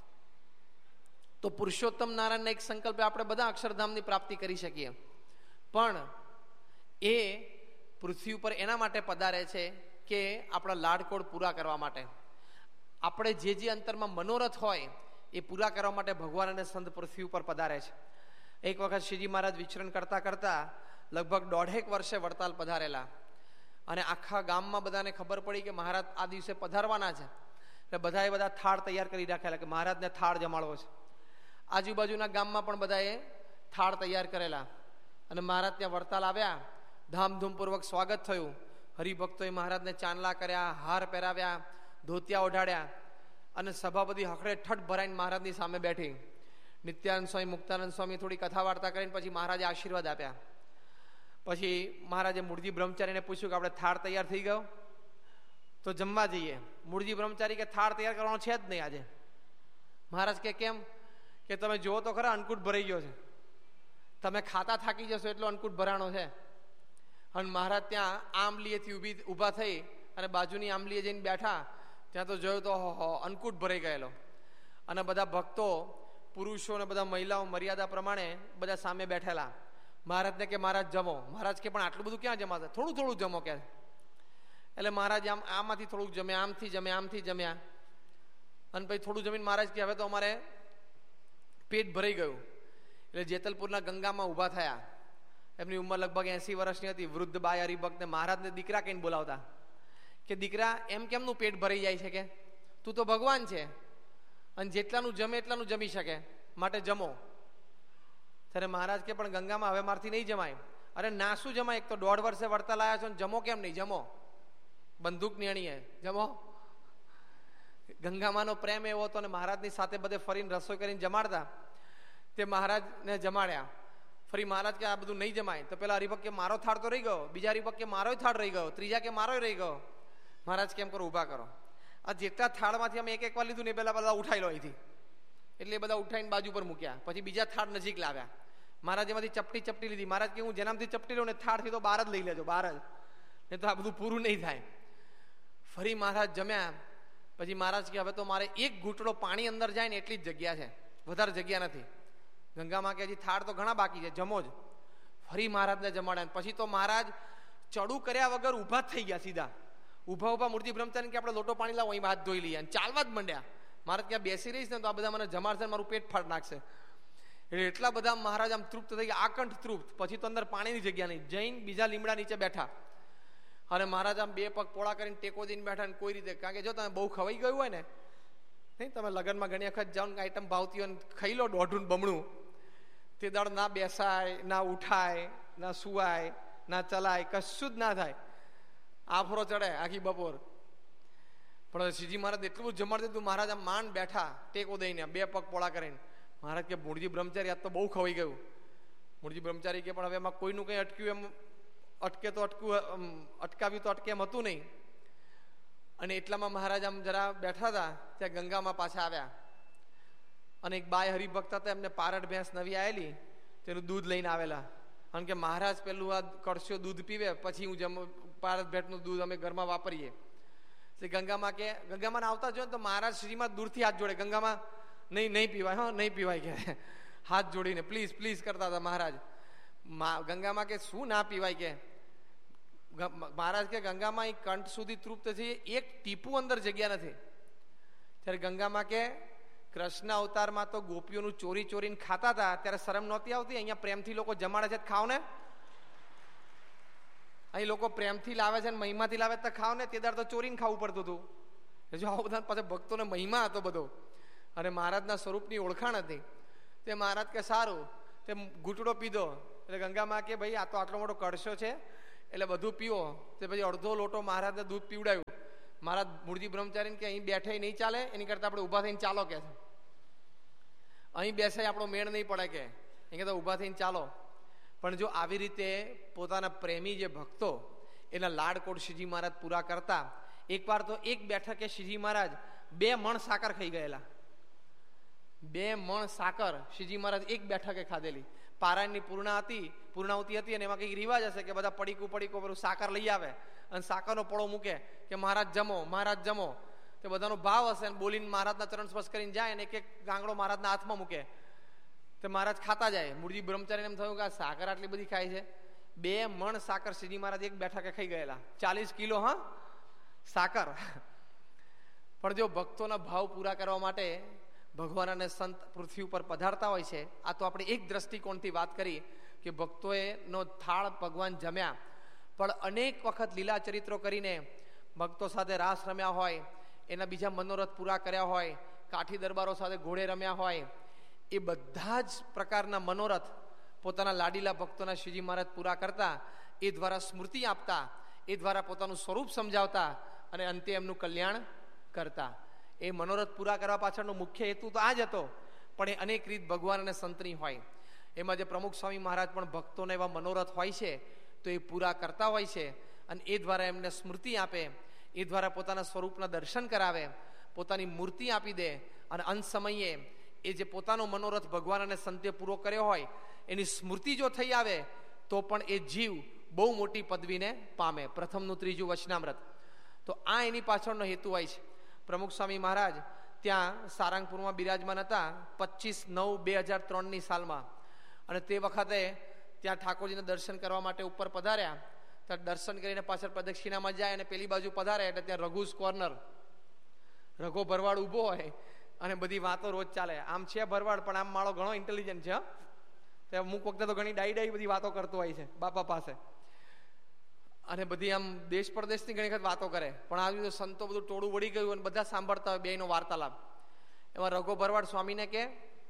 તો પુરુષોત્તમ નારાયણના એક સંકલ્પે આપણે બધા અક્ષરધામની પ્રાપ્તિ કરી શકીએ. પણ એ પૃથ્વી ઉપર એના માટે પધારે છે કે આપણા લાડકોડ પૂરા કરવા માટે, આપણે જે જે અંતરમાં મનોરથ હોય એ પૂરા કરવા માટે ભગવાન અને સંત પૃથ્વી ઉપર પધારે છે. એક વખત શ્રીજી મહારાજ વિચરણ કરતા કરતા લગભગ દોઢેક વર્ષે વડતાલ પધારેલા, અને આખા ગામમાં બધાને ખબર પડી કે મહારાજ આ દિવસે પધારવાના છે. એટલે બધાએ બધા થાળ તૈયાર કરી રાખેલા કે મહારાજને થાળ જમાડવો છે. આજુબાજુના ગામમાં પણ બધાએ થાળ તૈયાર કરેલા, અને મહારાજ ત્યાં વડતાલ આવ્યા. ધામધૂમપૂર્વક સ્વાગત થયું. હરિભક્તોએ મહારાજને ચાંદલા કર્યા, હાર પહેરાવ્યા, ધોતિયા ઓઢાડ્યા, અને સભા બધી હખડે ઠઠ ભરાઈને મહારાજની સામે બેઠી. નિત્યાનંદ સ્વામી, મુક્તાનંદ સ્વામી થોડી કથા વાર્તા કરીને પછી મહારાજે આશીર્વાદ આપ્યા. પછી મહારાજે મૂળજી બ્રહ્મચારીને પૂછ્યું કે આપણે થાળ તૈયાર થઈ ગયો તો જમવા જઈએ. મૂળજી બ્રહ્મચારી કે થાળ તૈયાર કરવાનો છે જ નહીં આજે. મહારાજ કે કેમ? કે તમે જુઓ તો ખરા અન્નકૂટ ભરાઈ ગયો છે, તમે ખાતા થાકી જશો એટલો અન્નકૂટ ભરાણો છે. અને મહારાજ ત્યાં આંબલીએથી ઊભી ઊભા થઈ અને બાજુની આંબલીએ જઈને બેઠા. ત્યાં તો જોયું તો અન્નકૂટ ભરાઈ ગયેલો, અને બધા ભક્તો, પુરુષો અને બધા મહિલાઓ મર્યાદા પ્રમાણે બધા સામે બેઠેલા. મહારાજને કે મહારાજ જમો. મહારાજ કે પણ આટલું બધું ક્યાં જમાશે, થોડું થોડું જમો કે. એટલે મહારાજ આમ આમાંથી થોડુંક જમ્યા, આમથી જમ્યા, આમથી જમ્યા, અને પછી થોડું જમીને મહારાજ કે હવે તો અમારે પેટ ભરાઈ ગયું. એટલે જેતલપુરના ગંગામાં ઊભા થયા. એમની ઉંમર લગભગ એસી વર્ષની હતી. વૃદ્ધ બાય હરિભક્તને મહારાજને દીકરા કહીને બોલાવતા કે દીકરા એમ કેમનું પેટ ભરાઈ જાય છે, કે તું તો ભગવાન છે અને જેટલાનું જમે એટલાનું જમી શકે, માટે જમો. ત્યારે મહારાજ કે પણ ગંગામાં હવે મારથી નહીં જમાય. અરે ના શું જમાય, એક તો દોઢ વર્ષે વડતાલ આવ્યા છો ને જમો કેમ નહીં? જમો, બંદૂક નેણીએ જમો. ગંગામાનો પ્રેમ એવો હતો, ને મહારાજની સાથે બધે ફરીને રસોઈ કરીને જમાડતા. તે મહારાજને જમાડ્યા. ફરી મહારાજ કે આ બધું નહીં જમાય. તો પેલા હરિભક્ત કે મારો થાળ તો રહી ગયો, બીજા હરિભક્ત કે મારો થાળ રહી ગયો, ત્રીજા કે મારો રહી ગયો. મહારાજ કેમ કરો, ઊભા કરો. આ જેટલા થાળમાંથી અમે એક એક વાર લીધું ને એ પેલા બધા ઉઠાઈ લો અહીંથી. એટલે એ બધા ઉઠાઈને બાજુ પર મૂક્યા. પછી બીજા થાળ નજીક લાવ્યા. મહારાજ એમાંથી ચપટી ચપટી લીધી. મહારાજ કે હું જેનામથી ચપટી લઉં ને થાળથી તો બહાર જ લઈ લેજો, બહાર જ, નહીં તો આ બધું પૂરું નહીં થાય. ફરી મહારાજ જમ્યા. પછી મહારાજ કે હવે તો મારે એક ઘૂંટડો પાણી અંદર જાય ને એટલી જ જગ્યા છે, વધારે જગ્યા નથી. ગંગામાં કે હજી થાળ તો ઘણા બાકી છે, જમો જ. ફરી મહારાજને જમાડ્યા. પછી તો મહારાજ ચડું કર્યા વગર ઊભા જ થઈ ગયા સીધા. ઊભા ઊભા મૂર્તિ બ્રહ્મચારી કે આપણે લોટો પાણી લાવો, અહીં હાથ ધોઈ લઈએ, અને ચાલવા જ માંડ્યા. મહારાજ ક્યાં બેસી રહીશ ને તો આ બધા મને જમાડશે, મારું પેટ ફાડ નાખશે. એટલે એટલા બધા મહારાજ આમ તૃપ્ત થઈ ગયા, આકંઠ તૃપ્ત. પછી તો અંદર પાણીની જગ્યા નહીં, જૈન બીજા લીમડા નીચે બેઠા. અને મહારાજ આમ બે પગ પોળા કરીને ટેકો દઈને બેઠા. ને કોઈ રીતે, કારણ કે જો તમે બહુ ખવાઈ ગયું હોય ને, નહીં તમે લગ્નમાં ઘણી વખત જાઓ ને આઈટમ ભાવતી હોય, ખાઈ લો દોઢું બમણું, તે દાડ ના બેસાય, ના ઉઠાય, ના સુવાય, ના ચલાય, કશું જ ના થાય. આફરો ચડે આખી બપોર. પણ શ્રીજી મહારાજ એટલું બધું જમાડી દીધું. મહારાજ આમ માંડ બેઠા ટેકો દઈને, બે પગ પોળા કરીને. મહારાજ કે મૂળજી બ્રહ્મચારી આજ તો બહુ ખવાઈ ગયું. મૂળજી બ્રહ્મચારી કે પણ હવે એમાં કોઈનું કંઈ અટક્યું એમ અટકે તો અટકું, અટકાવ્યું તો અટકે એમ હતું નહીં. અને એટલામાં મહારાજ આમ જરા બેઠા હતા, ત્યાં ગંગામાં પાછા આવ્યા. અને એક બાય હરિભક્ત હતા, એમને પારડ ભેંસ નવી આવેલી, તેનું દૂધ લઈને આવેલા. કારણ કે મહારાજ પેલું આ કળશો દૂધ પીવે, પછી હું જમ પારડ ભેંસનું દૂધ અમે ઘરમાં વાપરીએ. એટલે ગંગામાં કે ગંગામાં આવતા જોઈએ તો મહારાજ શ્રીમાં દૂરથી હાથ જોડે. ગંગામાં નહીં નહીં પીવાય, હા નહીં પીવાય કે હાથ જોડીને પ્લીઝ પ્લીઝ કરતા હતા મહારાજ. ગંગામાં કે શું ના પીવાય કે? મહારાજ કે ગંગામાં એ કંઠ સુધી તૃપ્ત છે, એક ટીપું અંદર જગ્યા નથી. ત્યારે ગંગામાં કે કૃષ્ણ અવતારમાં તો ગોપીઓનું ચોરી ચોરીને ખાતા હતા, ત્યારે શરમ નહોતી આવતી? અહીંયા પ્રેમથી લોકો જમાડે છે, ખાવ ને. અહીં લોકો પ્રેમથી લાવે છે, મહિમાથી લાવે તો ખાવ ને. તે દાડ તો ચોરીને ખાવું પડતું હતું. જો આવું બધા પાછા ભક્તોને મહિમા હતો બધો, અને મહારાજના સ્વરૂપની ઓળખાણ હતી. તે મહારાજ કે સારું, તે ઘૂંટડો પીધો. એટલે ગંગામાં કે ભાઈ આ તો આટલો મોટો કળશો છે, એટલે બધું પીવો. તે પછી અડધો લોટો મહારાજને દૂધ પીવડાવ્યું. મહારાજ મૂળજી બ્રહ્મચારીને કે અહીં બેઠે નહીં ચાલે, એની કરતાં આપણે ઊભા થઈને ચાલો કે અહીં બેસે આપણો મેળ નહીં પડે કે એ કહેતા ઊભા થઈને ચાલો. પણ જો આવી રીતે પોતાના પ્રેમી જે ભક્તો એના લાડકોડ શ્રીજી મહારાજ પૂરા કરતા. એકવાર તો એક બેઠકે શ્રીજી મહારાજ બે મણ સાકર ખાઈ ગયેલા. બે મણ સાકર શ્રીજી મહારાજ એક બેઠકે ખાધેલી. પારાયણની પૂર્ણા હતી પૂર્ણાવતી હતી અને એમાં કંઈક રિવાજ હશે કે બધા પડીકું પડીકું પેલું સાકર લઈ આવે અને સાકરનો પળો મૂકે કે મહારાજ જમો મહારાજ જમો. તે બધાનો ભાવ હશે અને બોલીને મહારાજના ચરણ સ્પર્શ કરીને જાય અને એક એક ગાંગડો મહારાજના હાથમાં મૂકે. તે મહારાજ ખાતા જાય. મૂળજી બ્રહ્મચારીને એમ થયું કે આ સાકર આટલી બધી ખાય છે. બે મણ સાકર શ્રીજી મહારાજ એક બેઠકે ખાઈ ગયેલા. ચાલીસ કિલો હા સાકર. પણ જો ભક્તોના ભાવ પૂરા કરવા માટે ભગવાન અને સંત પૃથ્વી ઉપર પધારતા હોય છે. આ તો આપણે એક દ્રષ્ટિકોણથી વાત કરી કે ભક્તોએ નો થાળ ભગવાન જમ્યા, પણ અનેક વખત લીલા ચરિત્રો કરીને ભક્તો સાથે રાસ રમ્યા હોય, એના બીજા મનોરથ પૂરા કર્યા હોય, કાઠી દરબારો સાથે ઘોડે રમ્યા હોય, એ બધા જ પ્રકારના મનોરથ પોતાના લાડીલા ભક્તોના શ્રીજી મહારાજ પૂરા કરતા, એ દ્વારા સ્મૃતિ આપતા, એ દ્વારા પોતાનું સ્વરૂપ સમજાવતા અને અંતે એમનું કલ્યાણ કરતા. એ મનોરથ પૂરા કરવા પાછળનો મુખ્ય હેતુ તો આ જ હતો, પણ એ અનેક રીત ભગવાન અને સંતની હોય. એમાં જે પ્રમુખ સ્વામી મહારાજ પણ ભક્તોને એવા મનોરથ હોય છે તો એ પૂરા કરતા હોય છે અને એ દ્વારા એમને સ્મૃતિ આપે, એ દ્વારા પોતાના સ્વરૂપના દર્શન કરાવે, પોતાની મૂર્તિ આપી દે અને અંત સમયે એ જે પોતાનો મનોરથ ભગવાન અને સંતે પૂરો કર્યો હોય એની સ્મૃતિ જો થઈ આવે તો પણ એ જીવ બહુ મોટી પદવીને પામે. પ્રથમનું ત્રીજું વચનામૃત. તો આ એની પાછળનો હેતુ હોય છે. પ્રમુખ સ્વામી મહારાજ ત્યાં સારંગપુરમાં બિરાજમાન હતા પચીસ નવ બે હજાર ત્રણની સાલમાં. અને તે વખતે ત્યાં ઠાકોરજીને દર્શન કરવા માટે ઉપર પધાર્યા. ત્યાં દર્શન કરીને પાછળ પ્રદક્ષિણામાં જાય અને પેલી બાજુ પધારે એટલે ત્યાં રઘુસ કોર્નર, રઘો ભરવાડ ઊભો હોય અને બધી વાતો રોજ ચાલે. આમ છે ભરવાડ પણ આમ માળો ઘણો ઇન્ટેલિજન્ટ છે. તે અમુક વખતે તો ઘણી ડાઈ ડાઈ બધી વાતો કરતો હોય છે બાપા પાસે અને બધી આમ દેશ પરદેશની ઘણી વખત વાતો કરે. પણ આ બધું સંતો બધું ટોળું વળી ગયું અને બધા સાંભળતા હોય બેયનો વાર્તાલાપ. એમાં રઘો ભરવાડ સ્વામીને કે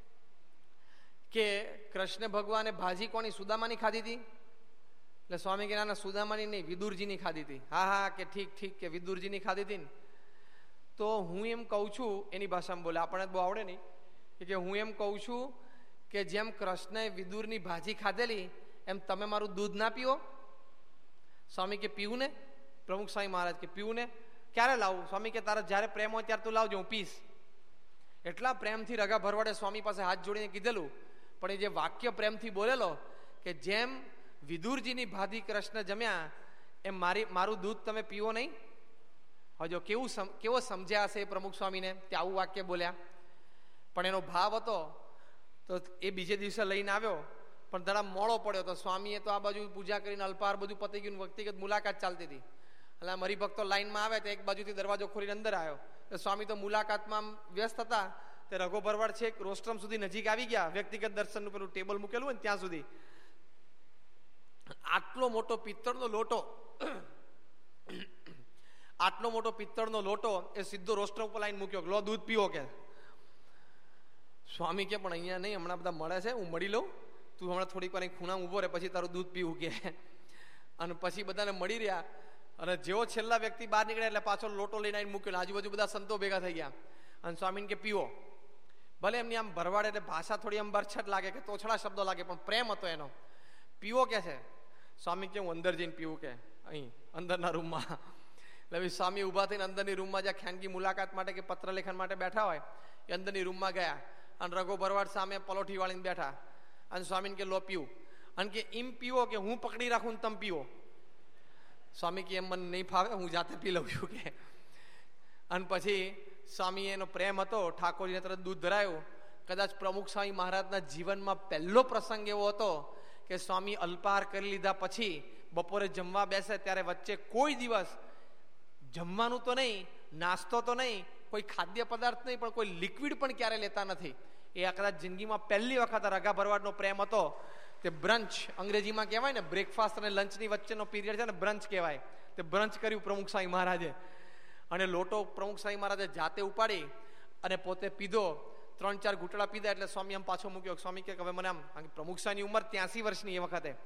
કે કૃષ્ણ ભગવાને ભાજી કોની સુદામાની ખાધી હતી? એટલે સ્વામી કે ના ના સુદામાની નહીં, વિદુરજીની ખાધી હતી. હા હા કે ઠીક ઠીક કે વિદુરજીની ખાધી હતી ને. તો હું એમ કહું છું, એની ભાષામાં બોલે, આપણને બહુ આવડે નહીં, કે હું એમ કહું છું કે જેમ કૃષ્ણએ વિદુરની ભાજી ખાધેલી એમ તમે મારું દૂધ ના પીવો? સ્વામી કે પીવું ને. પ્રમુખ સ્વામી મહારાજ કે પીવું ને. ક્યારે લાવું? સ્વામી કે તારે જ્યારે પ્રેમ હોય ત્યારે તું લાવજો, હું પીશ. એટલા પ્રેમથી રઘા ભરવાડે સ્વામી પાસે હાથ જોડીને કીધેલું. પણ એ જે વાક્ય પ્રેમથી બોલેલો કે જેમ વિદુરજીની ભાજી કૃષ્ણ જમ્યા એમ મારી મારું દૂધ તમે પીવો નહીં. હજો કેવું કેવો સમજ્યા હશે એ પ્રમુખ સ્વામીને તે આવું વાક્ય બોલ્યા. પણ એનો ભાવ હતો તો એ બીજે દિવસે લઈને આવ્યો, પણ જરા મોડો પડ્યો તો સ્વામીએ તો આ બાજુ પૂજા કરીને અલ્પાહાર બધું પતી ગયું, વ્યક્તિગત મુલાકાત ચાલતી હતી. એટલે મારી ભક્તો લાઈનમાં આવે તો એક બાજુથી દરવાજો ખોલીને અંદર આવ્યો. તો સ્વામી તો મુલાકાતમાં વ્યસ્ત હતા. તે રઘો ભરવાડ છે રોસ્ટ્રમ સુધી નજીક આવી ગયા, વ્યક્તિગત દર્શનનું પેલું ટેબલ મૂકેલું હોય ને ત્યાં સુધી. આટલો મોટો પિત્તળનો લોટો આટલો મોટો પિત્તળનો લોટો એ સીધો રોસ્ટ્રમ ઉપર લાઈન મૂક્યો, લો દૂધ પીવો કે. સ્વામી કે પણ અહીંયા નહીં, હમણાં બધા મળે છે, હું મળી લઉં, તું હમણાં થોડીક વાર ખૂણા ઉભો રહે પછી તારું દૂધ પીવું કે. અને પછી બધાને મળી રહ્યા અને જેવો છેલ્લા વ્યક્તિ બહાર નીકળ્યા એટલે પાછો લોટો લઈને આવીને મૂક્યો. આજુબાજુ બધા સંતો ભેગા થઈ ગયા અને સ્વામીને કે પીવો. ભલે એમની આમ ભરવાડ એટલે ભાષા થોડી આમ બરછટ લાગે કે તોછડા શબ્દો લાગે, પણ પ્રેમ હતો એનો. પીવો કે છે. સ્વામી કે હું અંદર જઈને પીવું કે અહીં અંદરના રૂમમાં. એટલે સ્વામી ઊભા થઈને અંદરની રૂમમાં જ્યાં ખાનગી મુલાકાત માટે કે પત્ર લેખન માટે બેઠા હોય એ અંદરની રૂમમાં ગયા અને રઘો ભરવાડ સામે પલોઠી વાળીને બેઠા અને સ્વામીને કે લો પીવું. અને કે એમ પીવો કે હું પકડી રાખું ને તમે પીવો. સ્વામી કે એમ મને નહીં ફાવે, હું જાતે પી લઉં છું કે. અને પછી સ્વામી એનો પ્રેમ હતો, ઠાકોરજીને તરત દૂધ ધરાયું. કદાચ પ્રમુખ સ્વામી મહારાજના જીવનમાં પહેલો પ્રસંગ એવો હતો કે સ્વામી અલ્પાહાર કરી લીધા પછી બપોરે જમવા બેસે ત્યારે વચ્ચે કોઈ દિવસ જમવાનું તો નહીં, નાસ્તો તો નહીં, કોઈ ખાદ્ય પદાર્થ નહીં, પણ કોઈ લિક્વિડ પણ ક્યારે લેતા નથી. એ કદાચ જિંદગીમાં પહેલી વખત રઘા ભરવાડનો પ્રેમ હતો. તે બ્રંચ અંગ્રેજીમાં કહેવાય ને, બ્રેકફાસ્ટ અને લંચની વચ્ચેનો પીરિયડ છે ને, બ્રંચ કહેવાય. તે બ્રંચ કર્યું પ્રમુખ સ્વામી મહારાજે અને લોટો પ્રમુખ સ્વામી મહારાજે જાતે ઉપાડી અને પોતે પીધો. ત્રણ ચાર ઘૂંટડા પીધા એટલે સ્વામી આમ પાછો મૂક્યો. સ્વામી કે હવે મને આમ, પ્રમુખ સ્વામીની ઉંમર ત્યાસી વર્ષની એ વખતે.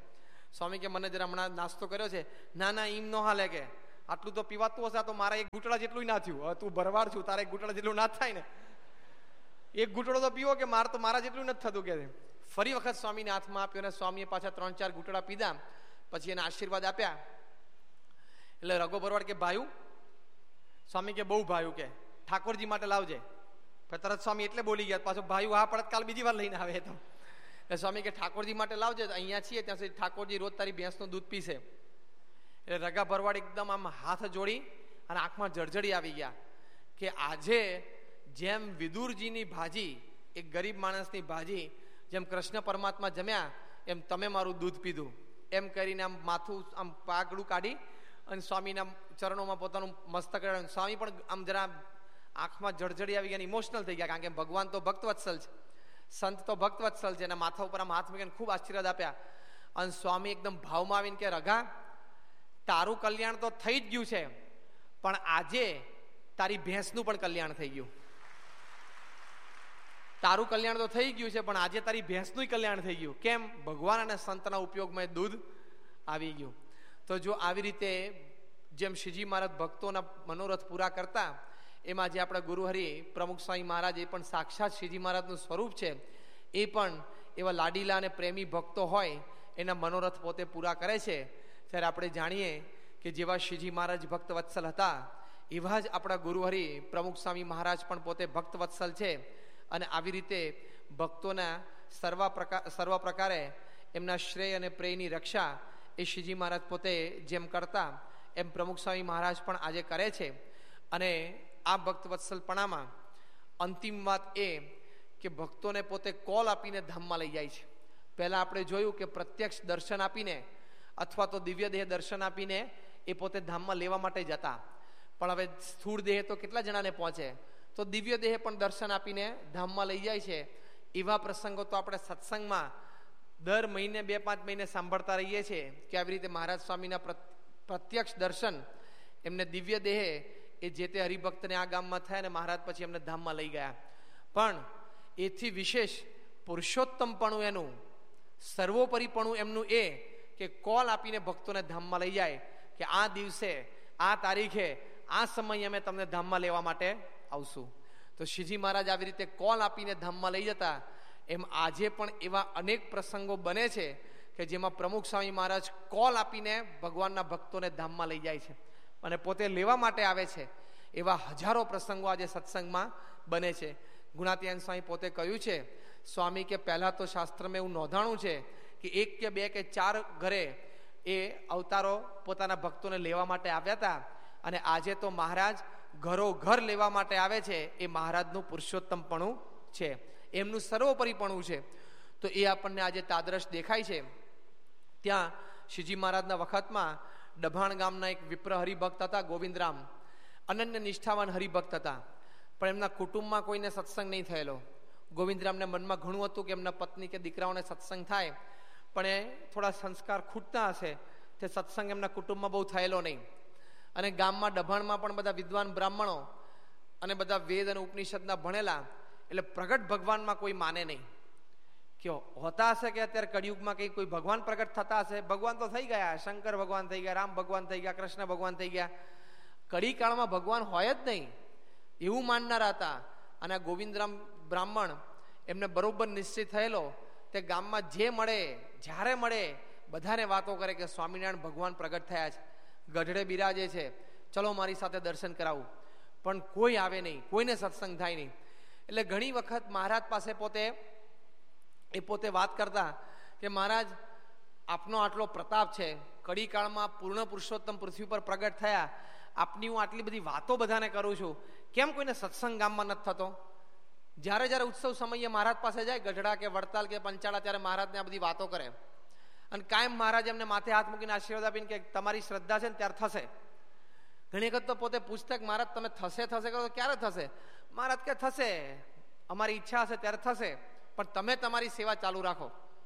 સ્વામી કે મને જરા હમણાં નાસ્તો કર્યો છે. ના ના એમ ન હાલે, કે આટલું તો પીવાતું હશે, તો મારા એક ઘૂંટડા જેટલું ના થયું. હવે તું ભરવાડ છું, તારા એક ઘૂંટડા જેટલું ના થાય ને, એક ઘૂંટડો તો પીવો, કે માર તો મારા જેટલું નથી થતું. કે ફરી વખત સ્વામીને હાથમાં આપ્યો અને સ્વામીએ પાછા ત્રણ ચાર ઘૂંટડા પીધા. પછી એને આશીર્વાદ આપ્યા. એટલે રઘો ભરવાડ કે ભાયું? સ્વામી કે બહુ ભાયું, કે ઠાકોરજી માટે લાવજે. તરત સ્વામી એટલે બોલી ગયા, પાછો ભાયું હા પડત કાલ બીજી વાર લઈને આવે. તો એટલે સ્વામી કે ઠાકોરજી માટે લાવજે, અહીંયા છીએ ત્યાં સુધી ઠાકોરજી રોજ તારી ભેંસનું દૂધ પીશે. એટલે રઘા ભરવાડ એકદમ આમ હાથ જોડી અને આંખમાં જળજળી આવી ગયા કે આજે જેમ વિદુરજીની ભાજી, એક ગરીબ માણસની ભાજી, જેમ કૃષ્ણ પરમાત્મા જમ્યા એમ તમે મારું દૂધ પીધું. એમ કરીને આમ માથું આમ પાગડું કાઢી અને સ્વામીના ચરણોમાં પોતાનું મસ્તક રડાવ્યું. સ્વામી પણ આમ જરા આંખમાં જળજળી આવી ગયા, ઇમોશનલ થઈ ગયા, કારણ કે ભગવાન તો ભક્તવત્સલ છે, સંત તો ભક્તવત્સલ છે. અને માથા ઉપર આમ હાથ મૂકીને ખૂબ આશીર્વાદ આપ્યા. અને સ્વામી એકદમ ભાવમાં આવીને કે રઘા, તારું કલ્યાણ તો થઈ જ ગયું છે, પણ આજે તારી ભેંસનું પણ કલ્યાણ થઈ ગયું. તારું કલ્યાણ તો થઈ ગયું છે, પણ આજે તારી ભેંસનું કલ્યાણ થઈ ગયું. કેમ? ભગવાન અને સંતના ઉપયોગમાં દૂધ આવી ગયું. તો જો આવી રીતે જેમ શ્રીજી મહારાજ ભક્તોના મનોરથ પૂરા કરતા, એમાં જે આપણા ગુરુહરિ પ્રમુખ સ્વામી મહારાજ એ પણ સાક્ષાત શ્રીજી મહારાજનું સ્વરૂપ છે. એ પણ એવા લાડીલા અને પ્રેમી ભક્તો હોય એના મનોરથ પોતે પૂરા કરે છે. ત્યારે આપણે જાણીએ કે જેવા શ્રીજી મહારાજ ભક્ત વત્સલ હતા, એવા જ આપણા ગુરુહરિ પ્રમુખ સ્વામી મહારાજ પણ પોતે ભક્ત વત્સલ છે. અને આવી રીતે ભક્તોના સર્વ પ્રકાર સર્વ પ્રકારે એમના શ્રેય અને પ્રેયની રક્ષા એ શ્રીજી મહારાજ પોતે જેમ કરતા એમ પ્રમુખ સ્વામી મહારાજ પણ આજે કરે છે. અને આ ભક્ત વત્સલપણામાં અંતિમ વાત એ કે ભક્તોને પોતે કોલ આપીને ધામમાં લઈ જાય છે. પહેલાં આપણે જોયું કે પ્રત્યક્ષ દર્શન આપીને અથવા તો દિવ્ય દેહ દર્શન આપીને એ પોતે ધામમાં લેવા માટે જતા. પણ હવે સ્થૂળ દેહ તો કેટલા જણાને પહોંચે, તો દિવ્ય દેહ પણ દર્શન આપીને ધામમાં લઈ જાય છે. એવા પ્રસંગો તો આપણે સત્સંગમાં દર મહિને બે પાંચ મહિને સાંભળતા રહીએ છીએ કે આવી રીતે મહારાજ સ્વામીના પ્રત્યક્ષ દર્શન એમને દિવ્ય દેહે એ જે તે હરિભક્તને આ ગામમાં થયા અને મહારાજ પછી એમને ધામમાં લઈ ગયા. પણ એથી વિશેષ પુરુષોત્તમપણું એનું, સર્વોપરીપણું એમનું એ કે કોલ આપીને ભક્તોને ધામમાં લઈ જાય કે આ દિવસે, આ તારીખે, આ સમયે અમે તમને ધામમાં લેવા માટે આવશું. તો શ્રીજી મહારાજ આવી રીતે કોલ આપીને ધામમાં લઈ જતા. એમ આજે પણ એવા અનેક પ્રસંગો બને છે કે જેમાં પ્રમુખ સ્વામી મહારાજ કોલ આપીને ભગવાનના ભક્તોને ધામમાં લઈ જાય છે અને પોતે લેવા માટે આવે છે. એવા હજારો પ્રસંગો આજે સત્સંગમાં બને છે. ગુણાતીયન સ્વામી પોતે કહ્યું છે, સ્વામી કે પહેલાં તો શાસ્ત્રમાં એવું નોંધાણું છે કે એક કે બે કે ચાર ઘરે એ અવતારો પોતાના ભક્તોને લેવા માટે આવ્યા હતા. અને આજે તો મહારાજ ઘરો ઘર લેવા માટે આવે છે. એ મહારાજનું પુરુષોત્તમપણું છે, એમનું સર્વોપરીપણું છે. તો એ આપણને આજે તાદરશ દેખાય છે. ત્યાં શ્રીજી મહારાજના વખતમાં ડભાણ ગામના એક વિપ્ર હરિભક્ત હતા, ગોવિંદરામ, અનન્ય નિષ્ઠાવાન હરિભક્ત હતા. પણ એમના કુટુંબમાં કોઈને સત્સંગ નહીં થયેલો. ગોવિંદરામને મનમાં ઘણું હતું કે એમના પત્ની કે દીકરાઓને સત્સંગ થાય, પણ એ થોડા સંસ્કાર ખૂટતા હશે તે સત્સંગ એમના કુટુંબમાં બહુ થયેલો નહીં. અને ગામમાં ડભાણમાં પણ બધા વિદ્વાન બ્રાહ્મણો અને બધા વેદ અને ઉપનિષદના ભણેલા, એટલે પ્રગટ ભગવાનમાં કોઈ માને નહીં. કે હોતા હશે કે અત્યારે કળિયુગમાં કંઈ કોઈ ભગવાન પ્રગટ થતા હશે? ભગવાન તો થઈ ગયા, શંકર ભગવાન થઈ ગયા, રામ ભગવાન થઈ ગયા, કૃષ્ણ ભગવાન થઈ ગયા. કળીકાળમાં ભગવાન હોય જ નહીં એવું માનનારા હતા. અને આ ગોવિંદરામ બ્રાહ્મણ એમને બરોબર નિશ્ચિત થયેલો તે ગામમાં જે મળે, જ્યારે મળે બધાને વાતો કરે કે સ્વામિનારાયણ ભગવાન પ્રગટ થયા છે, ગઢડે બિરાજે છે, ચલો મારી સાથે દર્શન કરાવું. પણ કોઈ આવે નહીં, કોઈને સત્સંગ થાય નહીં. એટલે ઘણી વખત મહારાજ પાસે પોતે એ પોતે વાત કરતા કે મહારાજ આપનો આટલો પ્રતાપ છે, કળીકાળમાં પૂર્ણ પુરુષોત્તમ પૃથ્વી પર પ્રગટ થયા, આપની હું આટલી બધી વાતો બધાને કરું છું, કેમ કોઈને સત્સંગ ગામમાં નથી થતો? જ્યારે જ્યારે ઉત્સવ સમયે મહારાજ પાસે જાય, ગઢડા કે વડતાલ કે પંચાળા, ત્યારે મહારાજને આ બધી વાતો કરે. અને કાયમ મહારાજ એમને માથે હાથ મૂકીને આશીર્વાદ આપીને કે તમારી શ્રદ્ધા છે ને ત્યારે થશે. ઘણી વખત તો પોતે પૂછતા કે મહારાજ તમે થશે થશે કરો તો ક્યારે થશે? મહારાજ કે થશે, અમારી ઈચ્છા હશે ત્યારે થશે, પણ તમે તમારી સેવા ચાલુ રાખો.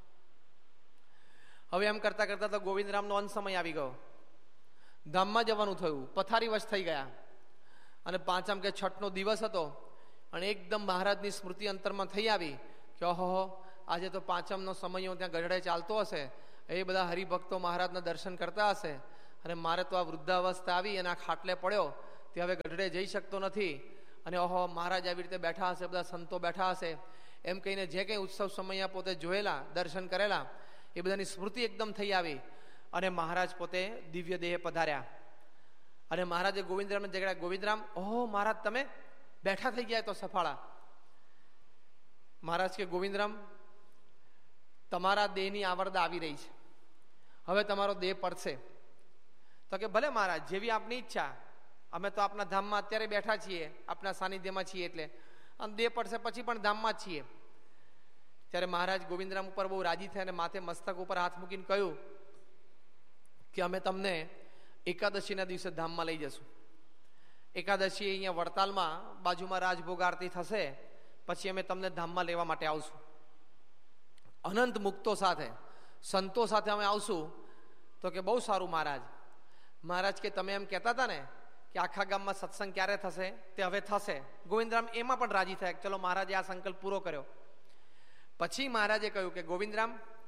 હવે એમ કરતા કરતા તો ગોવિંદરામનો અંત સમય આવી ગયો, ધામમાં જવાનું થયું, પથારી વશ થઈ ગયા. અને પાંચમ કે છઠનો દિવસ હતો અને એકદમ મહારાજની સ્મૃતિ અંતરમાં થઈ આવી કે ઓહો આજે તો પાંચમનો સમય ત્યાં ગઢડે ચાલતો હશે એ બધા હરિભક્તો મહારાજના દર્શન કરતા હશે અને મારે તો આ વૃદ્ધાવસ્થા આવી અને આ ખાટલે પડ્યો તે હવે ગઢડે જઈ શકતો નથી અને ઓહો મહારાજ આવી રીતે બેઠા હશે, બધા સંતો બેઠા હશે એમ કહીને જે કંઈ ઉત્સવ સમયમાં પોતે જોયેલા દર્શન કરેલા એ બધાની સ્મૃતિ એકદમ થઈ આવી અને મહારાજ પોતે દિવ્ય દેહે પધાર્યા. અને મહારાજે ગોવિંદરામને જગ્યા, ગોવિંદરામ, ઓહો મહારાજ તમે બેઠા થઈ ગયા તો સફાળા. મહારાજ કે ગોવિંદરામ, તમારા દેહની આવરદા આવી રહી છે, હવે તમારો દેહ પડશે. તો કે ભલે મહારાજ, જેવી આપની ઈચ્છા, અમે તો આપના ધામમાં અત્યારે બેઠા છીએ, આપના સાનિધ્યમાં છીએ, એટલે અને દેહ પડશે પછી પણ ધામમાં જ છીએ. ત્યારે મહારાજ ગોવિંદરામ ઉપર બહુ રાજી થયા અને માથે મસ્તક ઉપર હાથ મૂકીને કહ્યું કે અમે તમને એકાદશીના દિવસે ધામમાં લઈ જશું. એકાદશી અહીંયા વડતાલમાં બાજુમાં રાજભોગ આરતી થશે, પછી અમે તમને ધામમાં લેવા માટે આવશું. અનંત મુક્તો સાથે, સંતો સાથે અમે આવશું. તો કે બહુ સારું મહારાજ. મહારાજ કે તમે એમ કહેતા હતા ને કે આખા ગામમાં સત્સંગ ક્યારે થશે, તે હવે થશે. ગોવિંદરામ એમાં પણ રાજી થયા. ચલો મહારાજે આ સંકલ્પ પૂરો કર્યો. પછી મહારાજે કહ્યું કે ગોવિંદરામ,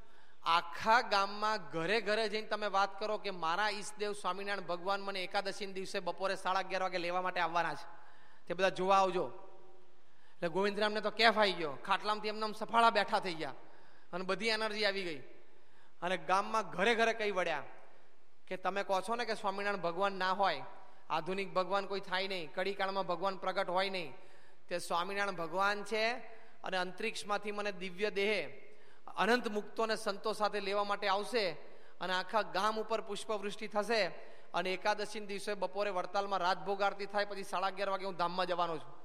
આખા ગામમાં ઘરે ઘરે જઈને તમે વાત કરો કે મારા ઈષ્ટદેવ સ્વામિનારાયણ ભગવાન મને એકાદશી દિવસે બપોરે સાડા અગિયાર વાગે લેવા માટે આવવાના છે, તે બધા જોવા આવજો. એટલે ગોવિંદરામને તો કેફ આવી ગયો, ખાટલામાંથી એમને સફાળા બેઠા થઈ ગયા અને બધી એનર્જી આવી ગઈ અને ગામમાં ઘરે ઘરે કઈ વળ્યા કે તમે કહો છો ને કે સ્વામિનારાયણ ભગવાન ના હોય, આધુનિક ભગવાન કોઈ થાય નહીં, કડીકાળમાં ભગવાન પ્રગટ હોય નહીં, તે સ્વામિનારાયણ ભગવાન છે અને અંતરિક્ષમાંથી મને દિવ્ય દેહે અનંત મુક્તો અને સંતો સાથે લેવા માટે આવશે અને આખા ગામ ઉપર પુષ્પવૃષ્ટિ થશે અને એકાદશી દિવસે બપોરે વડતાલમાં રાજભોગ આરતી થાય, પછી સાડા અગિયાર વાગે હું ધામમાં જવાનો છું.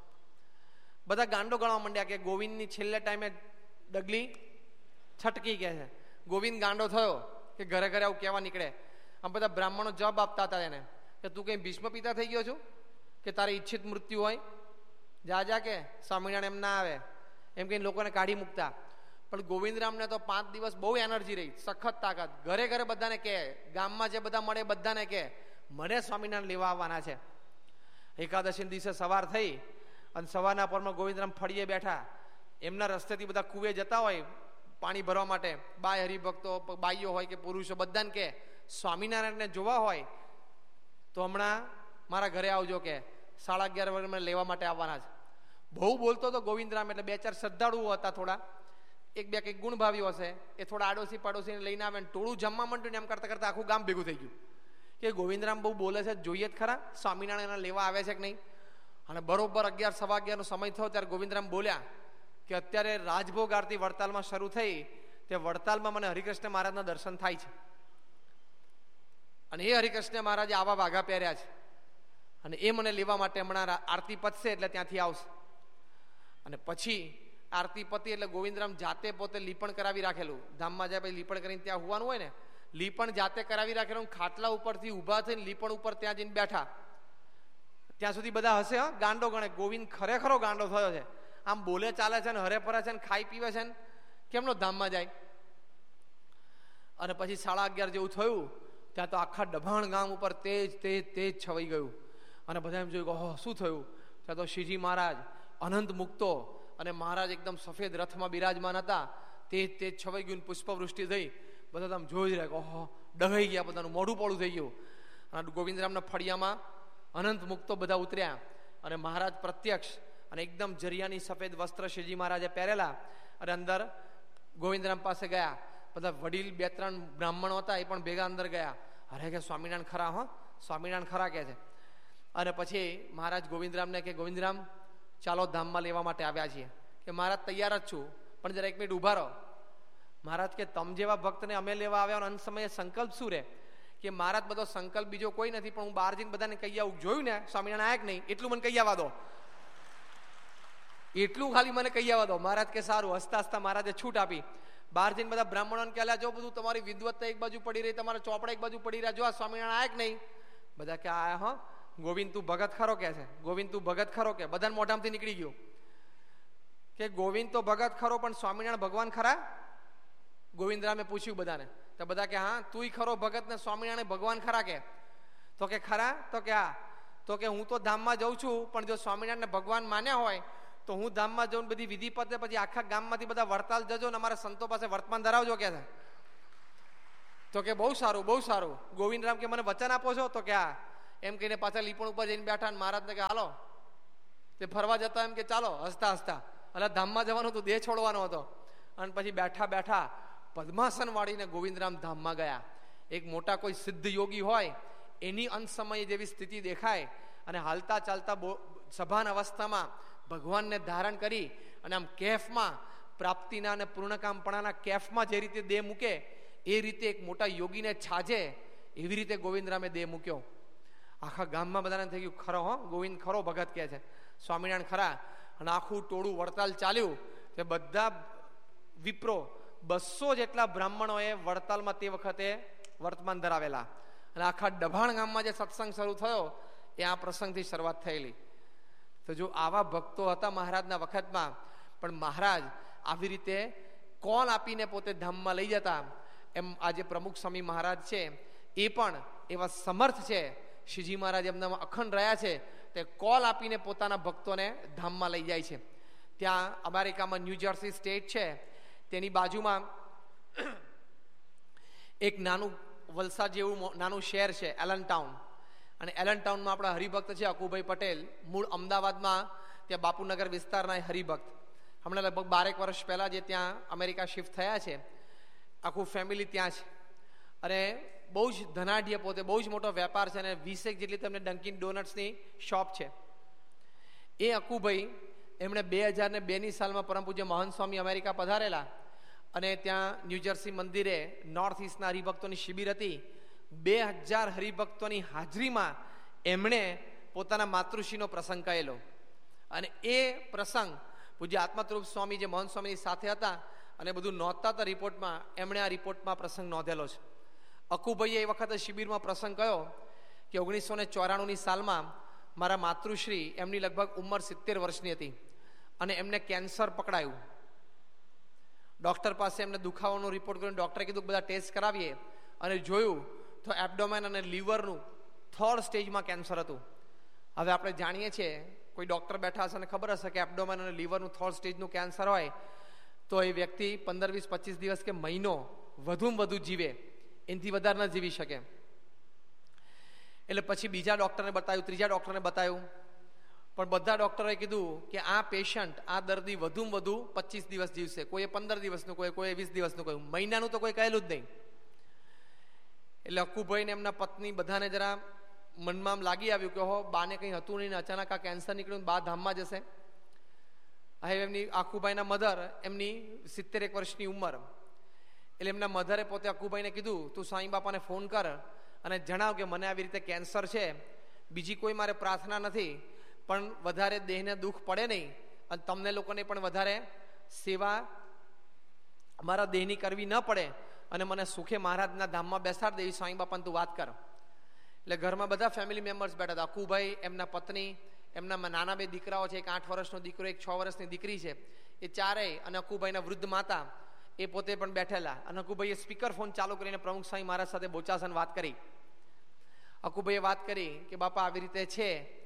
બધા ગાંડો ગણવા માંડ્યા કે ગોવિંદની છેલ્લે ટાઈમે ડગલી છટકી કે છે. ગોવિંદ ગાંડો થયો કે ઘરે ઘરે આવું કહેવા નીકળે. આમ બધા બ્રાહ્મણો જવાબ આપતા હતા એને કે તું કઈ ભીષ્મ પિતા થઈ ગયો છું કે તારી ઈચ્છિત મૃત્યુ હોય, જા જા કે સ્વામિનારાયણ એમ ના આવે એમ કહીને લોકોને કાઢી મૂકતા. પણ ગોવિંદરામને તો પાંચ દિવસ બહુ એનર્જી રહી, સખત તાકાત. ઘરે ઘરે બધાને કહે, ગામમાં જે બધા મળે બધાને કહે મને સ્વામિનારાયણ લેવા આવવાના છે. એકાદશી દિવસે સવાર થઈ અને સવારના પરમાં ગોવિંદરામ ફળીએ બેઠા. એમના રસ્તેથી બધા કુવે જતા હોય પાણી ભરવા માટે, બાય હરિભક્તો, બાઈઓ હોય કે પુરુષો, બધાને કહે સ્વામિનારાયણને જોવા હોય તો હમણાં મારા ઘરે આવજો, કે સાડા અગિયાર વાગે મને લેવા માટે આવવાના છે. બહુ બોલતો હતો ગોવિંદરામ, એટલે બે ચાર શ્રદ્ધાળુઓ હતા, થોડા એક બે કંઈક ગુણભાવીઓ હશે, એ થોડા આડોશી પાડોશીને લઈને આવે, ટોળું જમવા માંડ્યું ને એમ કરતા કરતા આખું ગામ ભેગું થઈ ગયું કે ગોવિંદરામ બહુ બોલે છે, જોઈએ જ ખરા સ્વામિનારાયણ લેવા આવે છે કે નહીં. અને બરોબર અગિયાર સવા અગિયારનો સમય થયો ત્યારે ગોવિંદરામ બોલ્યા કે અત્યારે રાજભોગ આરતી વડતાલમાં શરૂ થઈ, તે વડતાલમાં મને હરિકૃષ્ણ મહારાજના દર્શન થાય છે અને એ હરિકૃષ્ણ મહારાજે આવા વાઘા પહેર્યા છે અને એ મને લેવા માટે હમણાં આરતી પતશે એટલે ત્યાંથી આવશે. અને પછી આરતી પતી એટલે ગોવિંદરામ જાતે પોતે લીપણ કરાવી રાખેલું. ધામમાં જાય પછી લીપણ કરીને ત્યાં હોવાનું હોય ને, લીપણ જાતે કરાવી રાખેલું. ખાટલા ઉપરથી ઊભા થઈને લીપણ ઉપર ત્યાં જઈને બેઠા. ત્યાં સુધી બધા હશે, હા ગાંડો ગણે, ગોવિંદ ખરેખરો ગાંડો થયો છે, આમ બોલે ચાલે છે ને હરે ફરે છે ને ખાઈ પીવે છે ને કેમનો ધામમાં જાય. અને પછી સાડા અગિયાર જેવું થયું ત્યાં તો આખા દભાણ ગામ ઉપર તેજ તેજ તેજ છવાઈ ગયું અને બધા એમ જોયું, ઓહો શું થયું. ત્યાં તો શ્રીજી મહારાજ અનંત મુક્તો અને મહારાજ એકદમ સફેદ રથમાં બિરાજમાન હતા, તેજ તેજ છવાઈ ગયું, પુષ્પવૃષ્ટિ થઈ. બધા આમ જોઈ રહ્યા, ઓહો ડઘાઈ ગયા, બધાનું મોઢું પોળું થઈ ગયું. અને ગોવિંદરામના ફળિયામાં અનંત મુક્તો બધા ઉતર્યા અને મહારાજ પ્રત્યક્ષ અને એકદમ જરિયાની સફેદ વસ્ત્ર શ્રીજી મહારાજે પહેરેલા અને અંદર ગોવિંદરામ પાસે ગયા. બધા વડીલ બે ત્રણ બ્રાહ્મણો હતા, એ પણ ભેગા અંદર ગયા. અરે કે સ્વામિનારાયણ ખરા, હો સ્વામિનારાયણ ખરા કે છે. અને પછી મહારાજ ગોવિંદરામને કે ગોવિંદરામ ચાલો ધામમાં લેવા માટે આવ્યા છીએ. કે મહારાજ તૈયાર જ છું, પણ જરા એક મિનિટ ઉભા રહો. મહારાજ કે તમ જેવા ભક્તને અમે લેવા આવ્યા અંત સમયે સંકલ્પ શું રે? કે મહારાજ બધો સંકલ્પ બીજો કોઈ નથી, પણ હું બહાર જઈને બધાને કહી આવું, જોયું ને સ્વામિનારાયણ આયા કે નહીં એટલું મને કહી આવવા દો, એટલું ખાલી મને કહી આવવા દો. મહારાજ કે સારું. હસતા હસતા મહારાજે છૂટ આપી. બહાર જઈને બધા બ્રાહ્મણોને કહેલા, જો બધું તમારી વિદવત્તા એક બાજુ પડી રહી, તમારા ચોપડા એક બાજુ પડી રહ્યા, જો આ સ્વામિનારાયણ આયા કે નહીં. બધા કે આયા, હા ગોવિંદ તું ભગત ખરો કે છે, ગોવિંદ તું ભગત ખરો કે. બધાને મોઢામાંથી નીકળી ગયું કે ગોવિંદ તો ભગત ખરો પણ સ્વામિનારાયણ ભગવાન ખરા? ગોવિંદરામે પૂછ્યું બધાને, તો બધા કે હા તુંય ખરો ભગત ને સ્વામિનારાયણ ભગવાન ખરા કે? તો કે ખરા. તો કે હા. તો કે હું તો ધામમાં જઉં છું, પણ જો સ્વામિનારાયણ ભગવાન માન્યા હોય તો હું ધામમાં જઉં, બધી વિધિ પતે પછી આખા ગામમાંથી બધા વડતાલ જજો ને અમારા સંતો પાસે વર્તમાન ધરાવજો કે છે. તો કે બહુ સારું બહુ સારું. ગોવિંદરામ કે મને વચન આપો છો? તો કે આ એમ કહીને પાછા લીપણ ઉપર જઈને બેઠા. મહારાજને કે હાલો તે ફરવા જતા એમ કે ચાલો હસતા હસતા, એટલે ધામમાં જવાનું હતું, દેહ છોડવાનો હતો. અને પછી બેઠા બેઠા પદ્માસન વાળીને ગોવિંદરામ ધામમાં ગયા. એક મોટા કોઈ સિદ્ધ યોગી હોય એની અંત સમયે જેવી સ્થિતિ દેખાય, અને હાલતા ચાલતા સભાન અવસ્થામાં ભગવાનને ધારણ કરી અને આમ કેફમાં પ્રાપ્તિના અને પૂર્ણકામપણાના કેફમાં જે રીતે દેહ મૂકે એ રીતે એક મોટા યોગીને છાજે એવી રીતે ગોવિંદરામે દેહ મૂક્યો. આખા ગામમાં બધાને થઈ ગયું ખરો હો ગોવિંદ ખરો ભગત કહે છે, સ્વામિનારાયણ ખરા. અને આખું ટોળું વડતાલ ચાલ્યું. તે બધા વિપ્રો બસો જેટલા બ્રાહ્મણોએ વડતાલમાં તે વખતે વર્તમાન ધરાવેલા. અને આખા ડભાણ ગામમાં જે સત્સંગ શરૂ થયો એ આ પ્રસંગથી શરૂઆત થયેલી. તો જો આવા ભક્તો હતા મહારાજના વખતમાં, પણ મહારાજ આવી રીતે કોલ આપીને પોતે ધામમાં લઈ જતા. એમ આજે પ્રમુખ સ્વામી મહારાજ છે એ પણ એવા સમર્થ છે. શ્રીજી મહારાજ એમનામાં અખંડ રહ્યા છે, તે કોલ આપીને પોતાના ભક્તોને ધામમાં લઈ જાય છે. ત્યાં અમેરિકામાં ન્યૂ જર્સી સ્ટેટ છે, તેની બાજુમાં એક નાનું વલસાડ જેવું નાનું શહેર છે એલન ટાઉન. અને એલન ટાઉનમાં આપણા હરિભક્ત છે અકુભાઈ પટેલ, મૂળ અમદાવાદમાં ત્યાં બાપુનગર વિસ્તારના હરિભક્ત. હમણાં લગભગ બારેક વર્ષ પહેલાં જે ત્યાં અમેરિકા શિફ્ટ થયા છે, આખું ફેમિલી ત્યાં છે. અને બહુ જ ધનાઢ્ય, પોતે બહુ જ મોટો વેપાર છે, અને વીસેક જેટલી તમને ડંકિન ડોનટ્સની શોપ છે. એ અકુભાઈ એમણે બે હજાર ને બેની સાલમાં પરમ પૂજ્ય મહંત સ્વામી અમેરિકા પધારેલા, અને ત્યાં ન્યૂજર્સી મંદિરે નોર્થ ઇસ્ટના હરિભક્તોની શિબિર હતી. બે હજાર હરિભક્તોની હાજરીમાં એમણે પોતાના માતૃશ્રીનો પ્રસંગ કહેલો. અને એ પ્રસંગ પૂજ્ય આત્મસ્વરૂપ સ્વામી જે મહંત સ્વામીની સાથે હતા અને બધું નોંધતા હતા રિપોર્ટમાં, એમણે આ રિપોર્ટમાં પ્રસંગ નોંધેલો છે. અકુભાઈએ એ વખતે શિબિરમાં પ્રસંગ કયો કે ઓગણીસો ને ચોરાણુંની સાલમાં મારા માતૃશ્રી, એમની લગભગ ઉંમર સિત્તેર વર્ષની હતી, અને એમને કેન્સર પકડાયું. ડૉક્ટર પાસે એમને દુખાવાનો રિપોર્ટ કર્યો. ડૉક્ટરે કીધું બધા ટેસ્ટ કરાવીએ, અને જોયું તો એબ્ડોમેન અને લીવરનું થર્ડ સ્ટેજમાં કેન્સર હતું. હવે આપણે જાણીએ છીએ, કોઈ ડૉક્ટર બેઠા હશે અને ખબર હશે કે એબ્ડોમેન અને લીવરનું થર્ડ સ્ટેજનું કેન્સર હોય તો એ વ્યક્તિ પંદર વીસ પચીસ દિવસ કે મહિનો વધુમાં વધુ જીવે, એનાથી વધારે ન જીવી શકે. એટલે પછી બીજા ડૉક્ટરને બતાવ્યું, ત્રીજા ડૉક્ટરને બતાવ્યું, પણ બધા ડૉક્ટરોએ કીધું કે આ પેશન્ટ, આ દર્દી વધુમાં વધુ પચીસ દિવસ જીવશે. કોઈએ પંદર દિવસનું, કોઈ કોઈ વીસ દિવસનું કહ્યું, મહિનાનું તો કોઈ કહેલું જ નહીં. એટલે અક્કુભાઈને એમના પત્ની બધાને જરા મનમાં આમ લાગી આવ્યું કે હો બાને કંઈ હતું નહીં, અચાનક આ કેન્સર નીકળ્યું, બા ધામમાં જશે. હવે એમની અક્કુભાઈના મધર, એમની સિત્તેર એક વર્ષની ઉંમર. એટલે એમના મધરે પોતે અક્કુભાઈને કીધું તું સાંઈ બાપાને ફોન કર અને જણાવ કે મને આવી રીતે કેન્સર છે, બીજી કોઈ મારે પ્રાર્થના નથી, પણ વધારે દેહને દુઃખ પડે નહીં અને તમને લોકોને પણ વધારે સેવા મારા દેહની કરવી ન પડે, અને મને સુખે મહારાજના ધામમાં બેસાડ દેવી, સાંઈ બાપાને તું વાત કર. એટલે ઘરમાં બધા ફેમિલી મેમ્બર્સ બેઠા હતા. અક્કુભાઈ, એમના પત્ની, એમના નાના બે દીકરાઓ છે, એક આઠ વર્ષનો દીકરો, એક છ વર્ષની દીકરી છે, એ ચારેય, અને અક્કુભાઈના વૃદ્ધ માતા એ પોતે પણ બેઠેલા. અને અક્કુભાઈએ સ્પીકર ફોન ચાલુ કરીને પ્રમુખ સ્વામી મહારાજ સાથે બોચાસન વાત કરી. અક્કુભાઈએ વાત કરી કે બાપા આવી રીતે છે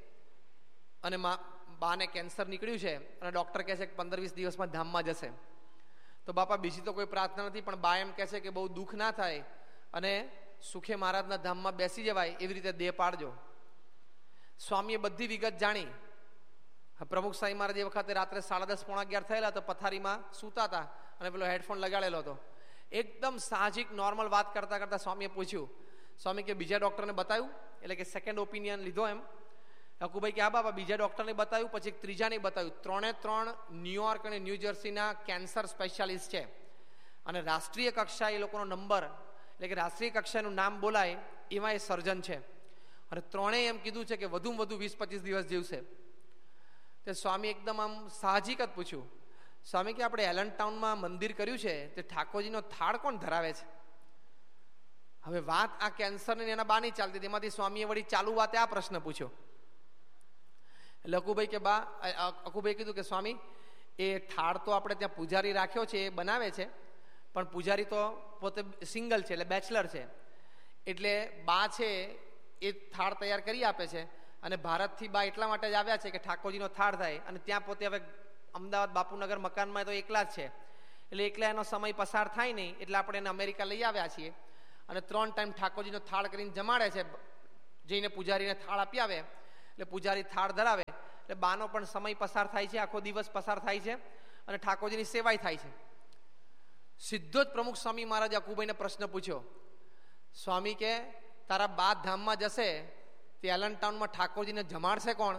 અને બાને કેન્સર નીકળ્યું છે, અને ડૉક્ટર કહે છે કે પંદર વીસ દિવસમાં ધામમાં જશે. તો બાપા બીજી તો કોઈ પ્રાર્થના નથી, પણ બા એમ કહે છે કે બહુ દુઃખ ના થાય અને સુખે મહારાજના ધામમાં બેસી જવાય એવી રીતે દેહ પાડજો. સ્વામીએ બધી વિગત જાણી. પ્રમુખ સ્વામી મહારાજ એ વખતે રાત્રે સાડા દસ પોણા અગિયાર થયેલા તો પથારીમાં સૂતા હતા અને પેલો હેડફોન લગાડેલો હતો. એકદમ સાહજિક નોર્મલ વાત કરતા કરતા સ્વામીએ પૂછ્યું, સ્વામી કે બીજા ડૉક્ટરને બતાવ્યું? એટલે કે સેકન્ડ ઓપિનિયન લીધો એમ? અક્કુભાઈ કે હા બાબા, બીજા ડૉક્ટરને બતાવ્યું, પછી એક ત્રીજાને બતાવ્યું. ત્રણે ત્રણ ન્યુયોર્ક અને ન્યૂ જર્સીના કેન્સર સ્પેશિયાલિસ્ટ છે, અને રાષ્ટ્રીય કક્ષાએ એ લોકોનો નંબર, એટલે કે રાષ્ટ્રીય કક્ષાનું નામ બોલાય એમાં એ સર્જન છે. અને ત્રણેય એમ કીધું છે કે વધુમાં વધુ વીસ પચીસ દિવસ જીવશે. તે સ્વામી એકદમ આમ સાહજિક જ પૂછ્યું, સ્વામી કે આપણે એલન ટાઉનમાં મંદિર કર્યું છે તે ઠાકોરજીનો થાળ કોણ ધરાવે છે? હવે વાત આ કેન્સરની એના બાની ચાલતી, તેમાંથી સ્વામીએ વળી ચાલુ વાતે આ પ્રશ્ન પૂછ્યો. એટલે અક્કુભાઈ કે બા, અક્કુભાઈ કીધું કે સ્વામી એ થાળ તો આપણે ત્યાં પૂજારી રાખ્યો છે, એ બનાવે છે, પણ પૂજારી તો પોતે સિંગલ છે, એટલે બેચલર છે, એટલે બા છે એ થાળ તૈયાર કરી આપે છે, અને ભારતથી બા એટલા માટે જ આવ્યા છે કે ઠાકોરજીનો થાળ થાય, અને ત્યાં પોતે હવે અમદાવાદ બાપુનગર મકાનમાં તો એકલા જ છે, એટલે એકલા એનો સમય પસાર થાય નહીં, એટલે આપણે એને અમેરિકા લઈ આવ્યા છીએ. અને ત્રણ ટાઈમ ઠાકોરજીનો થાળ કરીને જમાડે છે. જઈને પૂજારીને થાળ આપી આવે એટલે પૂજારી થાળ ધરાવે એટલે બાનો પણ સમય પસાર થાય છે, આખો દિવસ પસાર થાય છે અને ઠાકોરજીની સેવાય થાય છે. સીધો જ પ્રમુખ સ્વામી મહારાજ અકુભાઈને પ્રશ્ન પૂછ્યો, સ્વામી કે તારા બા ધામમાં જશે તે એલન ટાઉનમાં ઠાકોરજીને જમાડશે કોણ?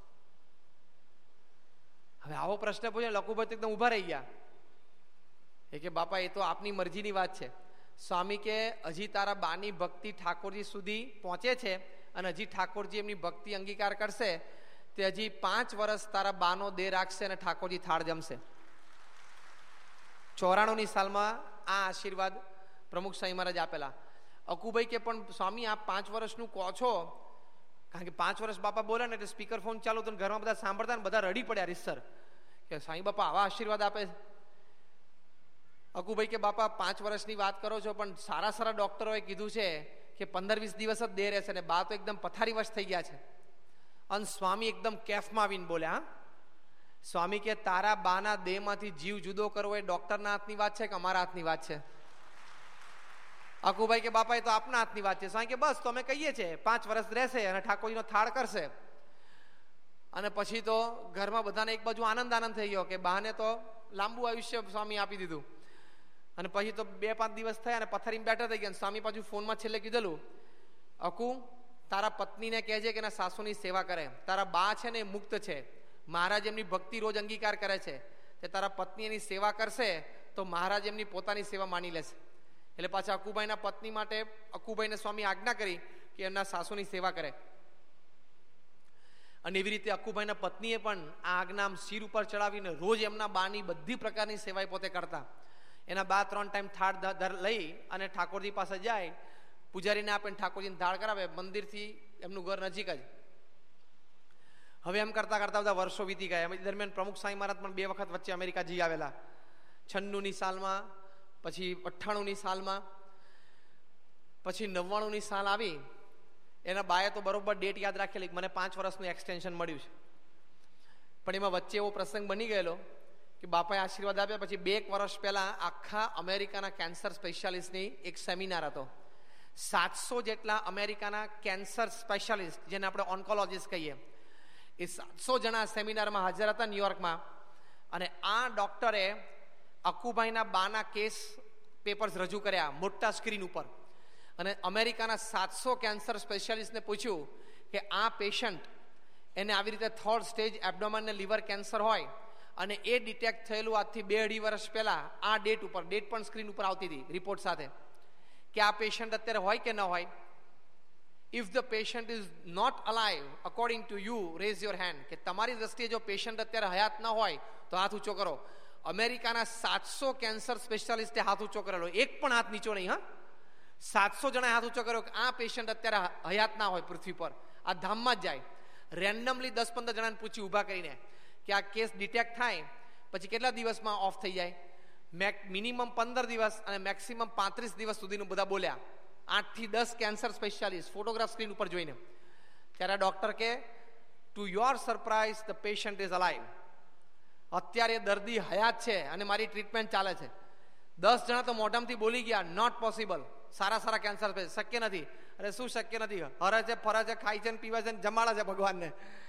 હવે આવો પ્રશ્ન પૂછ્યો લકુભાઈ તો એકદમ ઉભા રહી ગયા. એ કે બાપા એ તો આપની મરજીની વાત છે. સ્વામી કે હજી તારા બાની ભક્તિ ઠાકોરજી સુધી પહોંચે છે અને હજી ઠાકોરજી એમની ભક્તિ અંગીકાર કરશે તે હજી પાંચ વર્ષ તારા બાનો દેહ રાખશે અને ઠાકોરજી થાળ જમશે. ચોરાણું ની સાલમાં આ આશીર્વાદ પ્રમુખ સ્વામી મહારાજ આપેલા. અકુભાઈ કે પણ સ્વામી આપ પાંચ વર્ષનું કહો છો, કારણ કે પાંચ વર્ષ બાપા બોલે ને એટલે સ્પીકર ફોન ચાલુ તો ઘરમાં બધા સાંભળતા ને બધા રડી પડ્યા રીતસર કે સ્વામી બાપા આવા આશીર્વાદ આપે. અકુભાઈ કે બાપા પાંચ વર્ષની વાત કરો છો પણ સારા સારા ડોક્ટરોએ કીધું છે કે પંદર વીસ દિવસ જ દેહ રહેશે ને બા તો એકદમ પથારીવશ થઈ ગયા છે. અને સ્વામી એકદમ કેફમાં આવીને બોલ્યા, સ્વામી કે તારા બાના દેહમાંથી જીવ જુદો કરવો એ ડોક્ટરના હાથની વાત છે કે અમારા હાથની વાત છે? અકુભાઈ કે બાપા એ તો આપના હાથની વાત છે. સ્વામી કે બસ તો અમે કહીએ છીએ પાંચ વર્ષ રહેશે અને ઠાકોરજીનો થાળ કરશે. અને પછી તો ઘરમાં બધાને એક બાજુ આનંદ આનંદ થઈ ગયો કે બાને તો લાંબુ આયુષ્ય સ્વામી આપી દીધું. અને પછી તો બે પાંચ દિવસ થયા અને પથારીમાં બેઠા થઈ ગયા. સ્વામી પાછું ફોનમાં છેલ્લે કીધેલું, અકુ તારા પત્નીને કહેજે કે એના સાસુની સેવા કરે. તારા બા છે ને એ મુક્ત છે, મહારાજ એમની ભક્તિ રોજ અંગીકાર કરે છે, તે તારા પત્ની એની સેવા કરશે તો મહારાજ એમની પોતાની સેવા માની લેશે. એટલે પાછા અકુભાઈના પત્ની માટે અકુભાઈને સ્વામી આજ્ઞા કરી કે એમના સાસુની સેવા કરે. અને એવી રીતે અકુભાઈના પત્નીએ પણ આ આજ્ઞા શિર ઉપર ચડાવીને રોજ એમના બાની બધી પ્રકારની સેવા પોતે કરતા. એના બા ત્રણ ટાઈમ થાળ લઈ અને ઠાકોરજી પાસે જાય, પૂજારીને આપે ઠાકોરજીને થાળ કરાવે. મંદિરથી એમનું ઘર નજીક જ. હવે એમ કરતા કરતા બધા વર્ષો વીતી ગયા. એ દરમિયાન પ્રમુખ સ્વામી મહારાજ પણ બે વખત વચ્ચે અમેરિકા જઈ આવેલા. છન્નું ની સાલમાં, પછી અઠ્ઠાણું ની સાલમાં, પછી નવ્વાણું ની સાલ આવી. એના બાએ તો બરોબર ડેટ યાદ રાખેલી, મને પાંચ વર્ષનું એક્સટેન્શન મળ્યું છે. પણ એમાં વચ્ચે એવો પ્રસંગ બની ગયેલો કે બાપાએ આશીર્વાદ આપ્યા પછી બે એક વર્ષ પહેલા આખા અમેરિકાના કેન્સર સ્પેશિયાલિસ્ટની એક સેમિનાર હતો. સાતસો જેટલા અમેરિકાના કેન્સર સ્પેશિયાલિસ્ટ, જેને આપણે ઓન્કોલોજીસ્ટ કહીએ, એ સાતસો જણા સેમિનારમાં હાજર હતા ન્યુયોર્કમાં. અને આ ડોક્ટરે અકુભાઈના બાના કેસ પેપર્સ રજૂ કર્યા મોટા સ્ક્રીન ઉપર. અને અમેરિકાના સાતસો કેન્સર સ્પેશિયાલિસ્ટને પૂછ્યું કે આ પેશન્ટ એને આવી રીતે થર્ડ સ્ટેજ એબ્ડોમન ને લીવર કેન્સર હોય અને એ ડિટેક્ટ થયેલું આજથી બે અઢી વર્ષ પહેલા આ ડેટ ઉપર, ડેટ પણ સ્ક્રીન ઉપર આવતી હતી રિપોર્ટ સાથે, કે આ પેશન્ટ અત્યારે હોય કે ન હોય. If the patient is not alive according to you rays your hand, કે તમારી દ્રષ્ટિએ જો પેશન્ટ અત્યારે હયાત ન હોય તો હાથ ઊંચો કરો. અમેરિકાના સાતસો કેન્સર સ્પેશિયાલિસ્ટે હાથ ઊંચો કરેલો, એક પણ હાથ નીચો નહીં. હા, સાતસો જણાએ હાથ ઊંચો કર્યો કે આ પેશન્ટ અત્યારે હયાત ના હોય પૃથ્વી પર, આ ધામમાં જ જાય. રેન્ડમલી દસ પંદર જણાને પૂછી ઊભા કરીને કે આ કેસ ડિટેક્ટ થાય પછી કેટલા દિવસમાં ઓફ થઈ જાય? મેક મિનિમમ પંદર દિવસ અને મેક્સિમમ પાંત્રીસ દિવસ સુધીનું બધા બોલ્યા. આઠ થી દસ કેન્સર સ્પેશિયાલિસ્ટ ફોટોગ્રાફ સ્ક્રીન ઉપર જોઈને. ત્યારે ડોક્ટર કે to your surprise the patient is alive. અત્યારે દર્દી હયાત છે અને મારી ટ્રીટમેન્ટ ચાલે છે. દસ જણા તો મોઢામાંથી બોલી ગયા, not possible. Sara Sara cancer શક્ય નથી. અરે શું શક્ય નથી? હરે છે, ફરે છે, ખાય છે, પીવે છે, જમાડે છે ભગવાનને.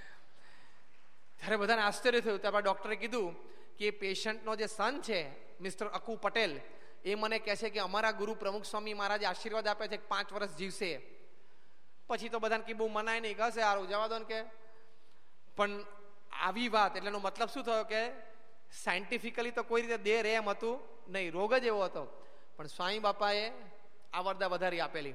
ત્યારે બધાને આશ્ચર્ય થયું. ત્યારબાદ ડોક્ટરે કીધું કે પેશન્ટનો જે સન છે મિસ્ટર અકુ પટેલ, એ મને કહે છે કે અમારા ગુરુ પ્રમુખ સ્વામી મહારાજે આશીર્વાદ આપે છે કે પાંચ વર્ષ જીવશે. પછી તો બધાને કે બહુ મનાય નહીં, કહેશે સારું જવા દો ને કે. પણ આવી વાત એટલે એનો મતલબ શું થયો કે સાયન્ટિફિકલી તો કોઈ રીતે દેહ રહે એમ હતું નહીં, રોગ જ એવો હતો. પણ સ્વામી બાપાએ આવરદા વધારી આપેલી.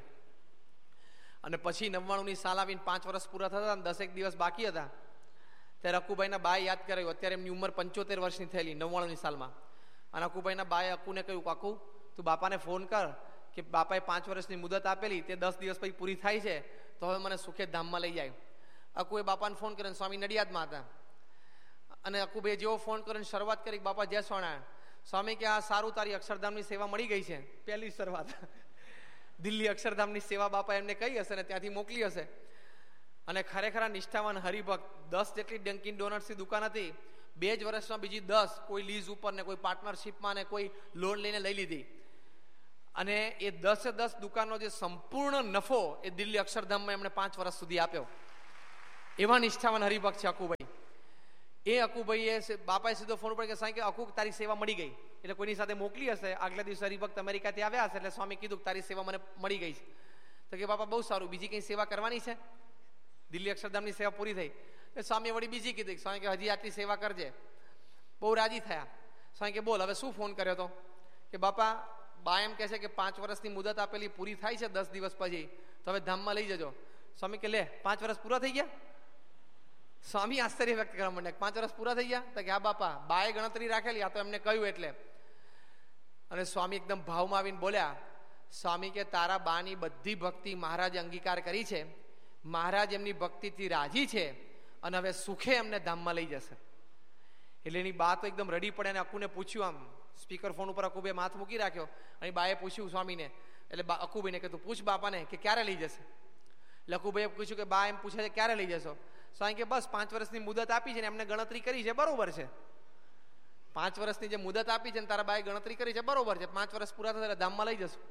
અને પછી નવ્વાણું ની સાલ આવીને પાંચ વર્ષ પૂરા થતા દસેક દિવસ બાકી હતા ત્યારે અકુભાઈના બાએ યાદ કરાયું. અત્યારે એમની ઉંમર પંચોતેર વર્ષની થયેલી નવ્વાણું ની સાલમાં. અને અકુભાઈના બાએ અકુને કહ્યું, કાકુ તું બાપાને ફોન કર કે બાપાએ પાંચ વર્ષની મુદત આપેલી તે દસ દિવસ પછી પૂરી થાય છે તો હવે મને સુખે ધામમાં લઈ જાય. અકુએ બાપાને ફોન કર્યો. સ્વામી નડિયાદમાં હતા. અને અકુભાઈએ જેવો ફોન કરીને શરૂઆત કરી, બાપા જય સ્વામિનારાયણ. સ્વામી કે આ સારું, તારી અક્ષરધામની સેવા મળી ગઈ છે. પહેલી શરૂઆત દિલ્હી અક્ષરધામની સેવા બાપા એમને કહી હશે ને ત્યાંથી મોકલી હશે. અને ખરેખર નિષ્ઠાવાન હરિભક્ત. દસ જેટલી ડંકિન ડોનટ્સની દુકાન હતી, બે જ વર્ષમાં બીજી દસ કોઈ લીઝ ઉપર ને કોઈ પાર્ટનરશિપમાં ને કોઈ લોન લઈને લઈ લીધી. અને એ દસે દસ દુકાનનો જે સંપૂર્ણ નફો એ દિલ્હી અક્ષરધામમાં એમણે પાંચ વર્ષ સુધી આપ્યો. એવા નિષ્ઠાવાન હરિભક્ત છે અકુભાઈ. એ અકુભાઈએ બાપાએ સીધો ફોન ઉપર કે સાંઈ કે અકુ તારી સેવા મળી ગઈ, એટલે કોઈની સાથે મોકલી હશે. આગલા દિવસે હરિભક્ત અમેરિકાથી આવ્યા હશે એટલે સ્વામી કીધું તારી સેવા મને મળી ગઈ છે. તો કે બાપા બહુ સારું, બીજી કઈ સેવા કરવાની છે? દિલ્હી અક્ષરધામની સેવા પૂરી થઈ. સ્વામીએ વળી બીજી કીધી. સ્વામી કે હજી આટલી સેવા કરજે. બહુ રાજી થયા. સ્વામી કે બોલ હવે શું ફોન કર્યો તો? કે બાપા બા એમ કહે છે કે પાંચ વર્ષની મુદત આપેલી પૂરી થાય છે દસ દિવસ પછી, તો હવે ધામમાં લઈ જજો. સ્વામી કે લે પાંચ વર્ષ પૂરા થઈ ગયા? સ્વામી આશ્ચર્ય વ્યક્ત કરવા માંડ્યા, પાંચ વર્ષ પૂરા થઈ ગયા? તો કે હા બાપા, બાએ ગણતરી રાખેલી, આ તો એમને કહ્યું એટલે. અને સ્વામી એકદમ ભાવમાં આવીને બોલ્યા, સ્વામી કે તારા બાની બધી ભક્તિ મહારાજે અંગીકાર કરી છે, મહારાજ એમની ભક્તિથી રાજી છે અને હવે સુખે એમને ધામમાં લઈ જશે. એટલે એની બા તો એકદમ રડી પડે અને અકુને પૂછ્યું, આમ સ્પીકર ફોન ઉપર અકુભાઈ માથ મૂકી રાખ્યો અને બાએ પૂછ્યું સ્વામીને, એટલે અકુભાઈને કે તું પૂછ બાપાને કે ક્યારે લઈ જશે. એટલે અકુભાઈએ પૂછ્યું કે બા એમ પૂછે છે ક્યારે લઈ જશો? સ્વામી કે બસ પાંચ વર્ષની મુદત આપી છે ને એમને ગણતરી કરી છે, બરોબર છે. પાંચ વર્ષની જે મુદત આપી છે ને તારા બાએ ગણતરી કરી છે, બરોબર છે. પાંચ વર્ષ પૂરા થતા ધામમાં લઈ જશું.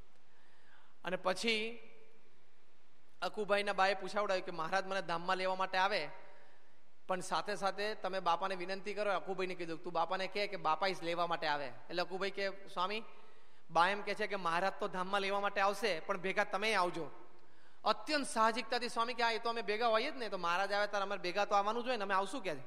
અને પછી અકુભાઈના બાએ પૂછાવડાયું કે મહારાજ મને ધામમાં લેવા માટે આવે, પણ સાથે સાથે તમે બાપાને વિનંતી કરો. અકુભાઈને કીધું તું બાપાને કહે કે બાપા જ લેવા માટે આવે. એટલે અકુભાઈ કે સ્વામી બા એમ કે છે કે મહારાજ તો ધામમાં લેવા માટે આવશે પણ ભેગા તમે આવજો. અત્યંત સાહજિકતાથી સ્વામી કે હા એ તો અમે ભેગા હોઈએ જ ને, તો મહારાજ આવે ત્યારે અમારે ભેગા તો આવવાનું જોઈએ ને, અમે આવશું કે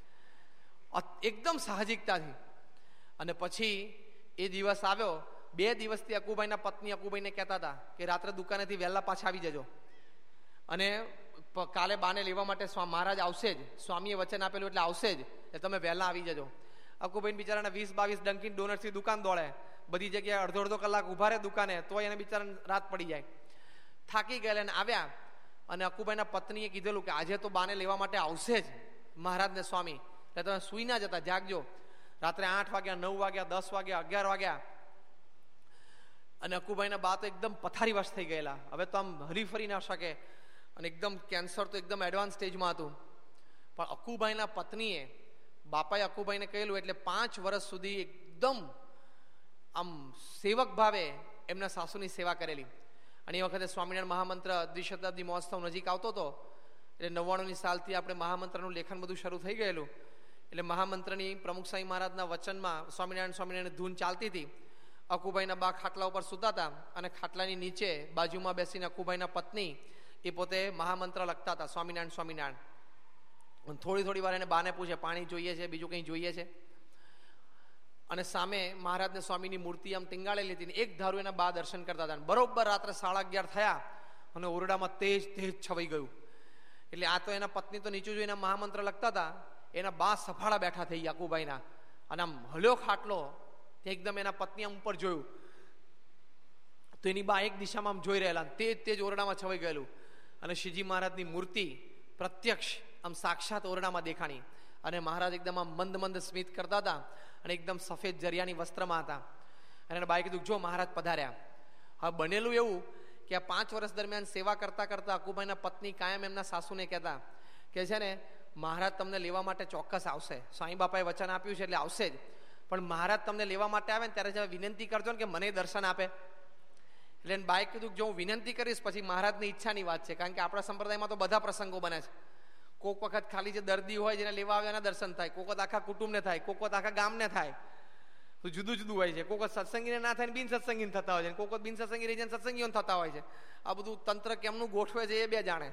એકદમ સાહજિકતાથી. અને પછી એ દિવસ આવ્યો. બે દિવસથી અકુભાઈના પત્ની અકુભાઈને કહેતા હતા કે રાત્રે દુકાનેથી વહેલા પાછા આવી જજો અને કાલે બાને લેવા માટે મહારાજ આવશે જ, સ્વામીએ વચન આપેલું એટલે આવશે જ, એટલે તમે વહેલા આવી જજો. અકુભાઈ બિચારાને વીસ બાવીસ ડંકીન ડોનટ્સથી દુકાન દોડે, બધી જગ્યાએ અડધો અડધો કલાક ઉભા રહે દુકાને, તો એને બિચારાને રાત પડી જાય. થાકી ગયેલા અને આવ્યા અને અકુભાઈના પત્નીએ કીધેલું કે આજે તો બાને લેવા માટે આવશે જ મહારાજને સ્વામી, એટલે તમે સુઈ ના જતા, જાગજો. રાત્રે આઠ વાગ્યા, નવ વાગ્યા, દસ વાગ્યા, અગિયાર વાગ્યા અને અકુભાઈના બા તો એકદમ પથારીવશ થઈ ગયેલા. હવે તો આમ હરીફરી ના શકે અને એકદમ કેન્સર તો એકદમ એડવાન્સ સ્ટેજમાં હતું. પણ અકુભાઈના પત્નીએ બાપાએ અકુભાઈને કહેલું એટલે પાંચ વર્ષ સુધી એકદમ આમ સેવક ભાવે એમના સાસુની સેવા કરેલી. અને એ વખતે સ્વામિનારાયણ મહામંત્ર દ્વિશતાબ્દી મહોત્સવ નજીક આવતો હતો એટલે નવ્વાણુંની સાલથી આપણે મહામંત્રનું લેખન બધું શરૂ થઈ ગયેલું. એટલે મહામંત્રની પ્રમુખ સ્વામી મહારાજના વચનમાં સ્વામિનારાયણ સ્વામિનારાયણ ધૂન ચાલતી હતી. અકુભાઈના બા ખાટલા ઉપર સૂતા હતા અને ખાટલાની નીચે બાજુમાં બેસીને અકુભાઈના પત્ની એ પોતે મહામંત્ર લખતા હતા, સ્વામિનારાયણ સ્વામિનારાયણ. થોડી થોડી વાર એને બાને પૂછે પાણી જોઈએ છે, બીજું કંઈ જોઈએ છે. અને સામે મહારાજને સ્વામીની મૂર્તિ આમ ટીંગાળેલી હતી. એક ધારું એના બા દર્શન કરતા હતા. બરોબર રાત્રે સાડા અગિયાર થયા અને ઓરડામાં તેજ તેજ છવાઈ ગયું. એટલે આ તો એના પત્ની તો નીચું જોઈને મહામંત્ર લખતા હતા, એના બા સફાળા બેઠા થઈ ગયા અકુભાઈના અને આમ હલ્યો ખાટલો. એકદમ એના પત્ની આમ ઉપર જોયું તો એની બા એક દિશામાં આમ જોઈ રહેલા, તેજ તેજ ઓરડામાં છવાઈ ગયેલું. અને શ્રીજી મહારાજની મૂર્તિ પ્રત્યક્ષ આમ સાક્ષાત ઓરડામાં દેખાણી. અને મહારાજ એકદમ આમ મંદ મંદ સ્મિત કરતા હતા અને એકદમ સફેદ જરિયાની વસ્ત્રમાં હતા. અને એના બાએ કીધું જો મહારાજ પધાર્યા. હવે બનેલું એવું કે આ પાંચ વર્ષ દરમિયાન સેવા કરતા કરતા અકુભાઈના પત્ની કાયમ એમના સાસુને કહેતા કે છે ને મહારાજ તમને લેવા માટે ચોક્કસ આવશે, સ્વામી બાપાએ વચન આપ્યું છે એટલે આવશે જ, પણ મહારાજ તમને લેવા માટે આવે ને ત્યારે જરા વિનંતી કરજો ને કે મને દર્શન આપે. એટલે એને બાએ કીધું જો હું વિનંતી કરીશ પછી મહારાજની ઈચ્છાની વાત છે, કારણ કે આપણા સંપ્રદાયમાં તો બધા પ્રસંગો બને છે. કોઈક વખત ખાલી જે દર્દી હોય જેને લેવા આવે એના દર્શન થાય, કોઈક વખત આખા કુટુંબને થાય, કોઈક વખત આખા ગામને થાય, તો જુદું જુદું હોય છે. કોઈક વખત સત્સંગીને ના થાય ને બિન સત્સંગીને થતા હોય છે, કોઈક વખત બિન સત્સંગી રહી જાય સત્સંગીઓ થતા હોય છે. આ બધું તંત્ર કેમનું ગોઠવે છે એ બે જાણે.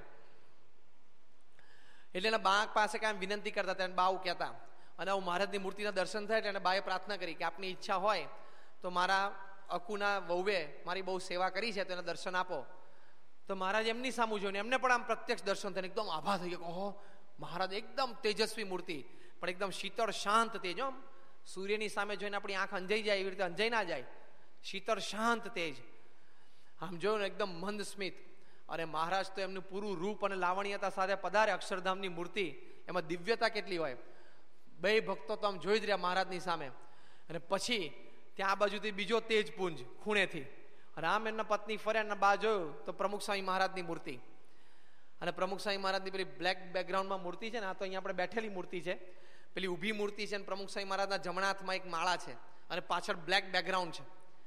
એટલે એના બા પાસે કાંઈ વિનંતી કરતા હતા, બાઉ કહેતા. અને હું મહારાજની મૂર્તિના દર્શન થાય એટલે બાએ પ્રાર્થના કરી કે આપની ઈચ્છા હોય તો મારા અકુના વહુએ મારી બહુ સેવા કરી છે તો એને દર્શન આપો. તો મહારાજ એમની સામું જોઈને એમને પણ આમ પ્રત્યક્ષ દર્શન થઈને એકદમ આભા થઈ ગયો. ઓહો, મહારાજ એકદમ તેજસ્વી મૂર્તિ, પણ એકદમ શીતળ શાંત તેજ. આમ સૂર્યની સામે જોઈને આપણી આંખ અંજાઈ જાય એવી રીતે અંજાઈ ના જાય, શીતળ શાંત તેજ. આમ જોયું ને એકદમ મંદ સ્મિત. અને મહારાજ તો એમનું પૂરું રૂપ અને લાવણ્યતા સાથે પધારે. અક્ષરધામની મૂર્તિ એમાં દિવ્યતા કેટલી હોય. બે ભક્તો તો આમ જોઈ જ રહ્યા મહારાજની સામે. અને પછી ત્યાં આ બાજુથી બીજો તેજ પુંજ ખૂણેથી રામ એમના પત્ની ફરે એના બા જોયું તો પ્રમુખ સ્વામી મહારાજની મૂર્તિ. અને પ્રમુખ સ્વામી મહારાજની પેલી બ્લેક બેકગ્રાઉન્ડમાં મૂર્તિ છે ને, આ તો અહીંયા આપણે બેઠેલી મૂર્તિ છે, પેલી ઊભી મૂર્તિ છે. અને પ્રમુખ સ્વામી મહારાજના જમણા હાથમાં એક માળા છે અને પાછળ બ્લેક બેકગ્રાઉન્ડ છે.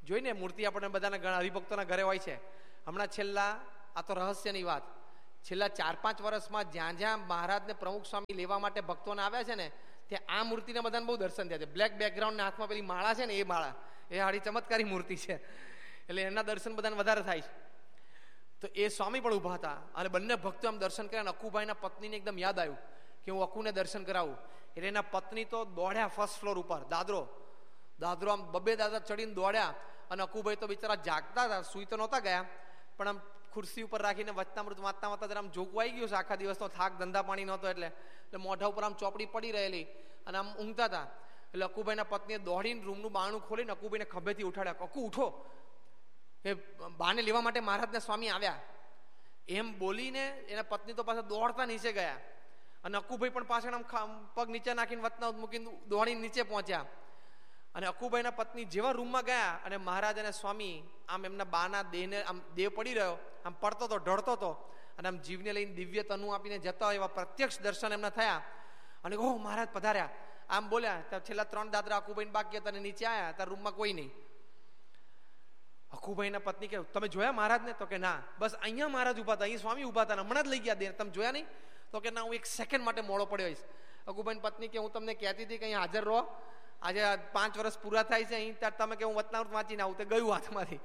જોઈને મૂર્તિ આપણને બધાના ઘણા હરિભક્તોના ઘરે હોય છે. હમણાં છેલ્લા, આ તો રહસ્યની વાત, છેલ્લા ચાર પાંચ વર્ષમાં જ્યાં જ્યાં મહારાજને પ્રમુખ સ્વામી લેવા માટે ભક્તોને આવ્યા છે ને, ત્યાં આ મૂર્તિને બધાને બહુ દર્શન થયા છે. બ્લેક બેકગ્રાઉન્ડ ને હાથમાં પેલી માળા છે ને, એ માળા, એ હાડી ચમત્કારી મૂર્તિ છે, એટલે એના દર્શન બધાને વધારે થાય છે. તો એ સ્વામી પણ ઊભા હતા અને બંને ભક્તો આમ દર્શન કર્યા. અકુભાઈના પત્નીને એકદમ યાદ આવ્યું કે હું અકુને દર્શન કરાવું. એટલે એના પત્ની તો દોડ્યા ફર્સ્ટ ફ્લોર ઉપર, દાદરો દાદરો આમ બબે દાદા ચડીને દોડ્યા. અને અકુભાઈ તો બિચારા જાગતા હતા, સુઈ તો નહોતા ગયા, પણ આમ ખુરશી ઉપર રાખીને વચનામૃત વાંચતા વાંચતા જરા આમ જોગવું આવી ગયું છે. આખા દિવસનો થાક, ધંધા પાણી નહોતો એટલે એટલે મોઢા ઉપર આમ ચોપડી પડી રહેલી અને આમ ઊંઘતા હતા. એટલે અકુભાઈના પત્નીએ દોડીને રૂમનું બારણું ખોલીને અકુભાઈને ખભેથી ઉઠાડ્યા. અકુ ઉઠો, એ બાને લેવા માટે મહારાજને સ્વામી આવ્યા એમ બોલીને એના પત્ની તો પાછા દોડતા નીચે ગયા. અને અકુભાઈ પણ પાછળ આમ પગ નીચે નાખીને વચનામૃત મૂકીને દોડીને નીચે પહોંચ્યા. અને અકુભાઈના પત્ની જેવા રૂમમાં ગયા અને મહારાજ અને સ્વામી આમ એમના બાના દેહને આમ દેહ પડી રહ્યો, આમ પડતો હતો, ઢળતો હતો અને આમ જીવને લઈને દિવ્ય તનુ આપીને જતા હોય એવા પ્રત્યક્ષ દર્શન એમના થયા. અને ઓહ મહારાજ પધાર્યા આમ બોલ્યા. ત્યાં છેલ્લા ત્રણ દાદરા અકુભાઈને બાકી હતા અને નીચે આવ્યા. ત્યાં રૂમમાં કોઈ નહીં. અકુભાઈના પત્ની કે તમે જોયા મહારાજને? તો કે ના, બસ અહીંયા મહારાજ ઉભા હતા, અહીં સ્વામી ઉભા હતા, હમણાં જ લઈ ગયા દે, તમે જોયા નહીં? તો કે ના, હું એક સેકન્ડ માટે મોડો પડ્યો હોઈશ. અકુભાઈની પત્ની કે હું તમને કહેતી હતી કે અહીં હાજર રહો, આજે પાંચ વર્ષ પૂરા થાય છે અહીં, ત્યારે તમે કે હું વચનામૃત વાંચીને આવું, તે ગયું હાથમાંથી.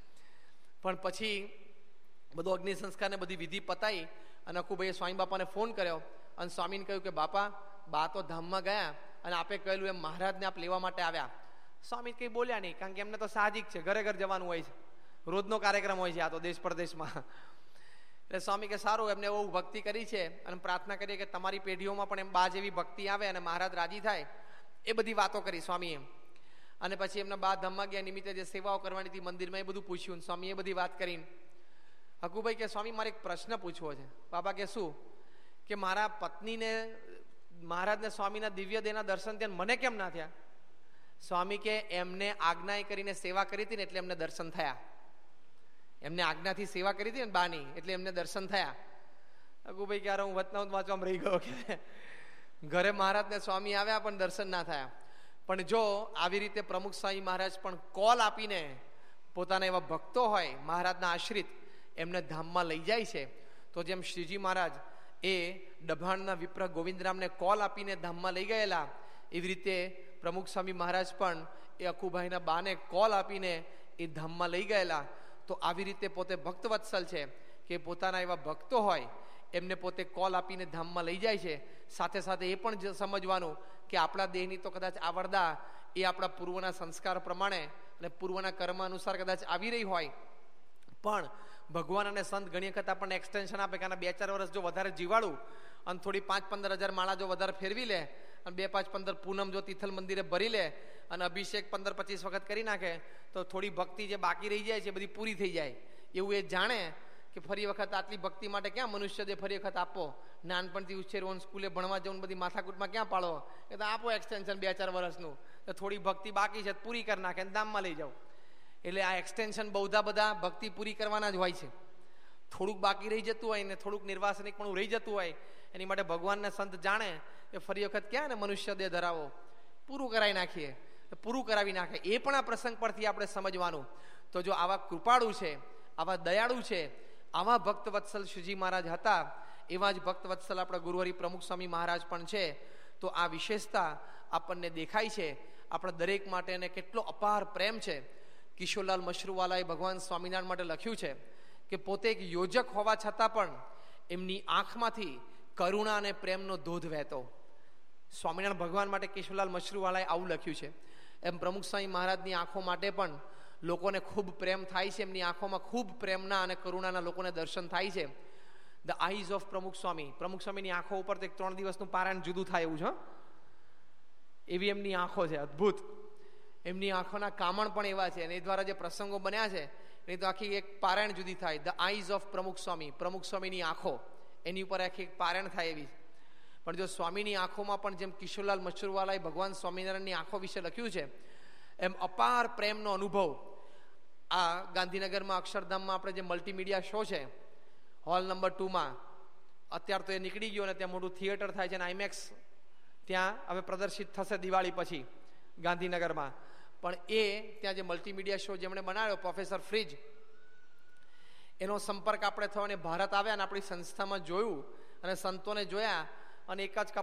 પણ પછી બધો અગ્નિ સંસ્કાર ને બધી વિધિ પતાવી અને અકુભાઈએ સ્વામી બાપાને ફોન કર્યો અને સ્વામીને કહ્યું કે બાપા, બા તો ધામમાં ગયા અને આપે કહેલું એમ મહારાજને આપ લેવા માટે આવ્યા. સ્વામી કંઈ બોલ્યા નહીં, કારણ કે એમને તો સાહજિક છે, ઘરે ઘર જવાનું હોય છે, રોજનો કાર્યક્રમ હોય છે આ તો દેશ પરદેશમાં. એટલે સ્વામી કે સારું, એમને બહુ ભક્તિ કરી છે અને પ્રાર્થના કરીએ કે તમારી પેઢીઓમાં પણ એમ બા જેવી ભક્તિ આવે અને મહારાજ રાજી થાય, એ બધી વાતો કરી સ્વામીએ. અને પછી એમના બા ધામમાં ગયા નિમિત્તે જે સેવાઓ કરવાની હતી મંદિરમાં, એ બધું પૂછ્યું. સ્વામી એ બધી વાત કરીને અકુભાઈ કે સ્વામી મારે એક પ્રશ્ન પૂછવો છે. બાબા કે શું? કે મારા પત્નીને મહારાજને સ્વામીના દિવ્ય દેહના દર્શન થયા, મને કેમ ના થયા? સ્વામી કે એમને આજ્ઞા કરીને સેવા કરી હતી ને એટલે એમને દર્શન થયા. એમને આજ્ઞાથી સેવા કરી હતી ને બાની, એટલે એમને દર્શન થયા. અકુભાઈ કે યાર હું વચનામૃત વાંચવામાં રહી ગયો કે ઘરે મહારાજને સ્વામી આવ્યા પણ દર્શન ના થયા. પણ જો આવી રીતે પ્રમુખ સ્વામી મહારાજ પણ કોલ આપીને પોતાના એવા ભક્તો હોય મહારાજના આશ્રિત, એમને ધામમાં લઈ જાય છે, તો જેમ શ્રીજી મહારાજ એ ડભાણના વિપ્ર ગોવિંદરામને કોલ આપીને ધામમાં લઈ ગયેલા, એવી રીતે પ્રમુખ સ્વામી મહારાજ પણ એ અકુભાઈના બાને કોલ આપીને એ ધામમાં લઈ ગયેલા. તો આવી રીતે પોતે ભક્તવત્સલ છે કે પોતાના એવા ભક્તો હોય એમને પોતે કોલ આપીને ધામમાં લઈ જાય છે. સાથે સાથે એ પણ સમજવાનું કે આપણા દેહની તો કદાચ આવરદા એ આપણા પૂર્વના સંસ્કાર પ્રમાણે અને પૂર્વના કર્મ અનુસાર કદાચ આવી રહી હોય, પણ ભગવાન અને સંત ઘણી વખત આપણને એક્સટેન્શન આપે કે બે ચાર વર્ષ જો વધારે જીવાડું અને થોડી પાંચ પંદર હજાર માળા જો વધારે ફેરવી લે અને બે પાંચ પંદર પૂનમ જો તિથલ મંદિરે ભરી લે અને અભિષેક પંદર પચીસ વખત કરી નાખે તો થોડી ભક્તિ જે બાકી રહી જાય છે બધી પૂરી થઈ જાય. એવું એ જાણે કે ફરી વખત આટલી ભક્તિ માટે ક્યાં મનુષ્ય દે ફરી વખત આપો, નાનપણથી ઉછેરવાનું, સ્કૂલે ભણવા જવું, બધી માથાકૂટમાં ક્યાં પાડો, એ તો આપો એક્સટેન્શન બે ચાર વર્ષનું, તો થોડી ભક્તિ બાકી છે પૂરી કરી નાખે અને દામમાં લઈ જાઓ. એટલે આ એક્સટેન્શન બહુધા બધા ભક્તિ પૂરી કરવાના જ હોય છે. થોડુંક બાકી રહી જતું હોય ને થોડુંક નિર્વાસનિક પણ રહી જતું હોય, એની માટે ભગવાનને સંત જાણે કે ફરી વખત ક્યાં ને મનુષ્ય દેહ ધરાવો, પૂરું કરાવી નાખીએ, પૂરું કરાવી નાખે. એ પણ આ પ્રસંગ પરથી આપણે સમજવાનું. તો જો આવા કૃપાળુ છે, આવા દયાળુ છે, આવા ભક્ત વત્સલ શ્રીજી મહારાજ હતા, એવા જ ભક્ત વત્સલ આપણા ગુરુહરિ પ્રમુખ સ્વામી મહારાજ પણ છે. તો આ વિશેષતા આપણને દેખાય છે. આપણા દરેક માટે એને કેટલો અપાર પ્રેમ છે. કિશોરલાલ મશરૂવાલાએ ભગવાન સ્વામિનારાયણ માટે લખ્યું છે કે પોતે એક યોજક હોવા છતાં પણ એમની આંખમાંથી કરુણા અને પ્રેમનો ધોધ વહેતો. સ્વામિનારાયણ ભગવાન માટે કિશોરલાલ મશરૂવાલાએ આવું લખ્યું છે. એમ પ્રમુખ સ્વામી મહારાજની આંખો માટે પણ લોકોને ખૂબ પ્રેમ થાય છે. એમની આંખોમાં ખૂબ પ્રેમના અને કરુણાના લોકોને દર્શન થાય છે. ધ આઈઝ ઓફ પ્રમુખ સ્વામી. પ્રમુખ સ્વામીની આંખો ઉપર તો એક ત્રણ દિવસનું પારાયણ જુદું થાય એવું છે, એવી એમની આંખો છે, અદ્ભુત. એમની આંખોના કામણ પણ એવા છે અને એ દ્વારા જે પ્રસંગો બન્યા છે એની તો આખી એક પારાયણ જુદી થાય. ધ આઈઝ ઓફ પ્રમુખ સ્વામી, પ્રમુખ સ્વામીની આંખો, એની ઉપર આખી એક પારાયણ થાય એવી. પણ જો સ્વામીની આંખોમાં પણ જેમ કિશોરલાલ મશરૂવાલાએ ભગવાન સ્વામિનારાયણની આંખો વિશે લખ્યું છે, એમ અપાર પ્રેમનો અનુભવ આ ગાંધીનગરમાં અક્ષરધામમાં આપણે જે મલ્ટીમીડિયા શો છે હોલ નંબર ટુમાં, અત્યારે તો એ નીકળી ગયો અને ત્યાં મોટું થિયેટર થાય છે અને આઈમેક્સ ત્યાં હવે પ્રદર્શિત થશે દિવાળી પછી ગાંધીનગરમાં. પણ એ ત્યાં જે મલ્ટીમીડિયા શો જેમણે બનાવ્યો પ્રોફેસર ફ્રીજ, એનો સંપર્ક આપણે થયો અને ભારત આવ્યા અને આપણી સંસ્થામાં જોયું અને સંતોને જોયા અને એક જ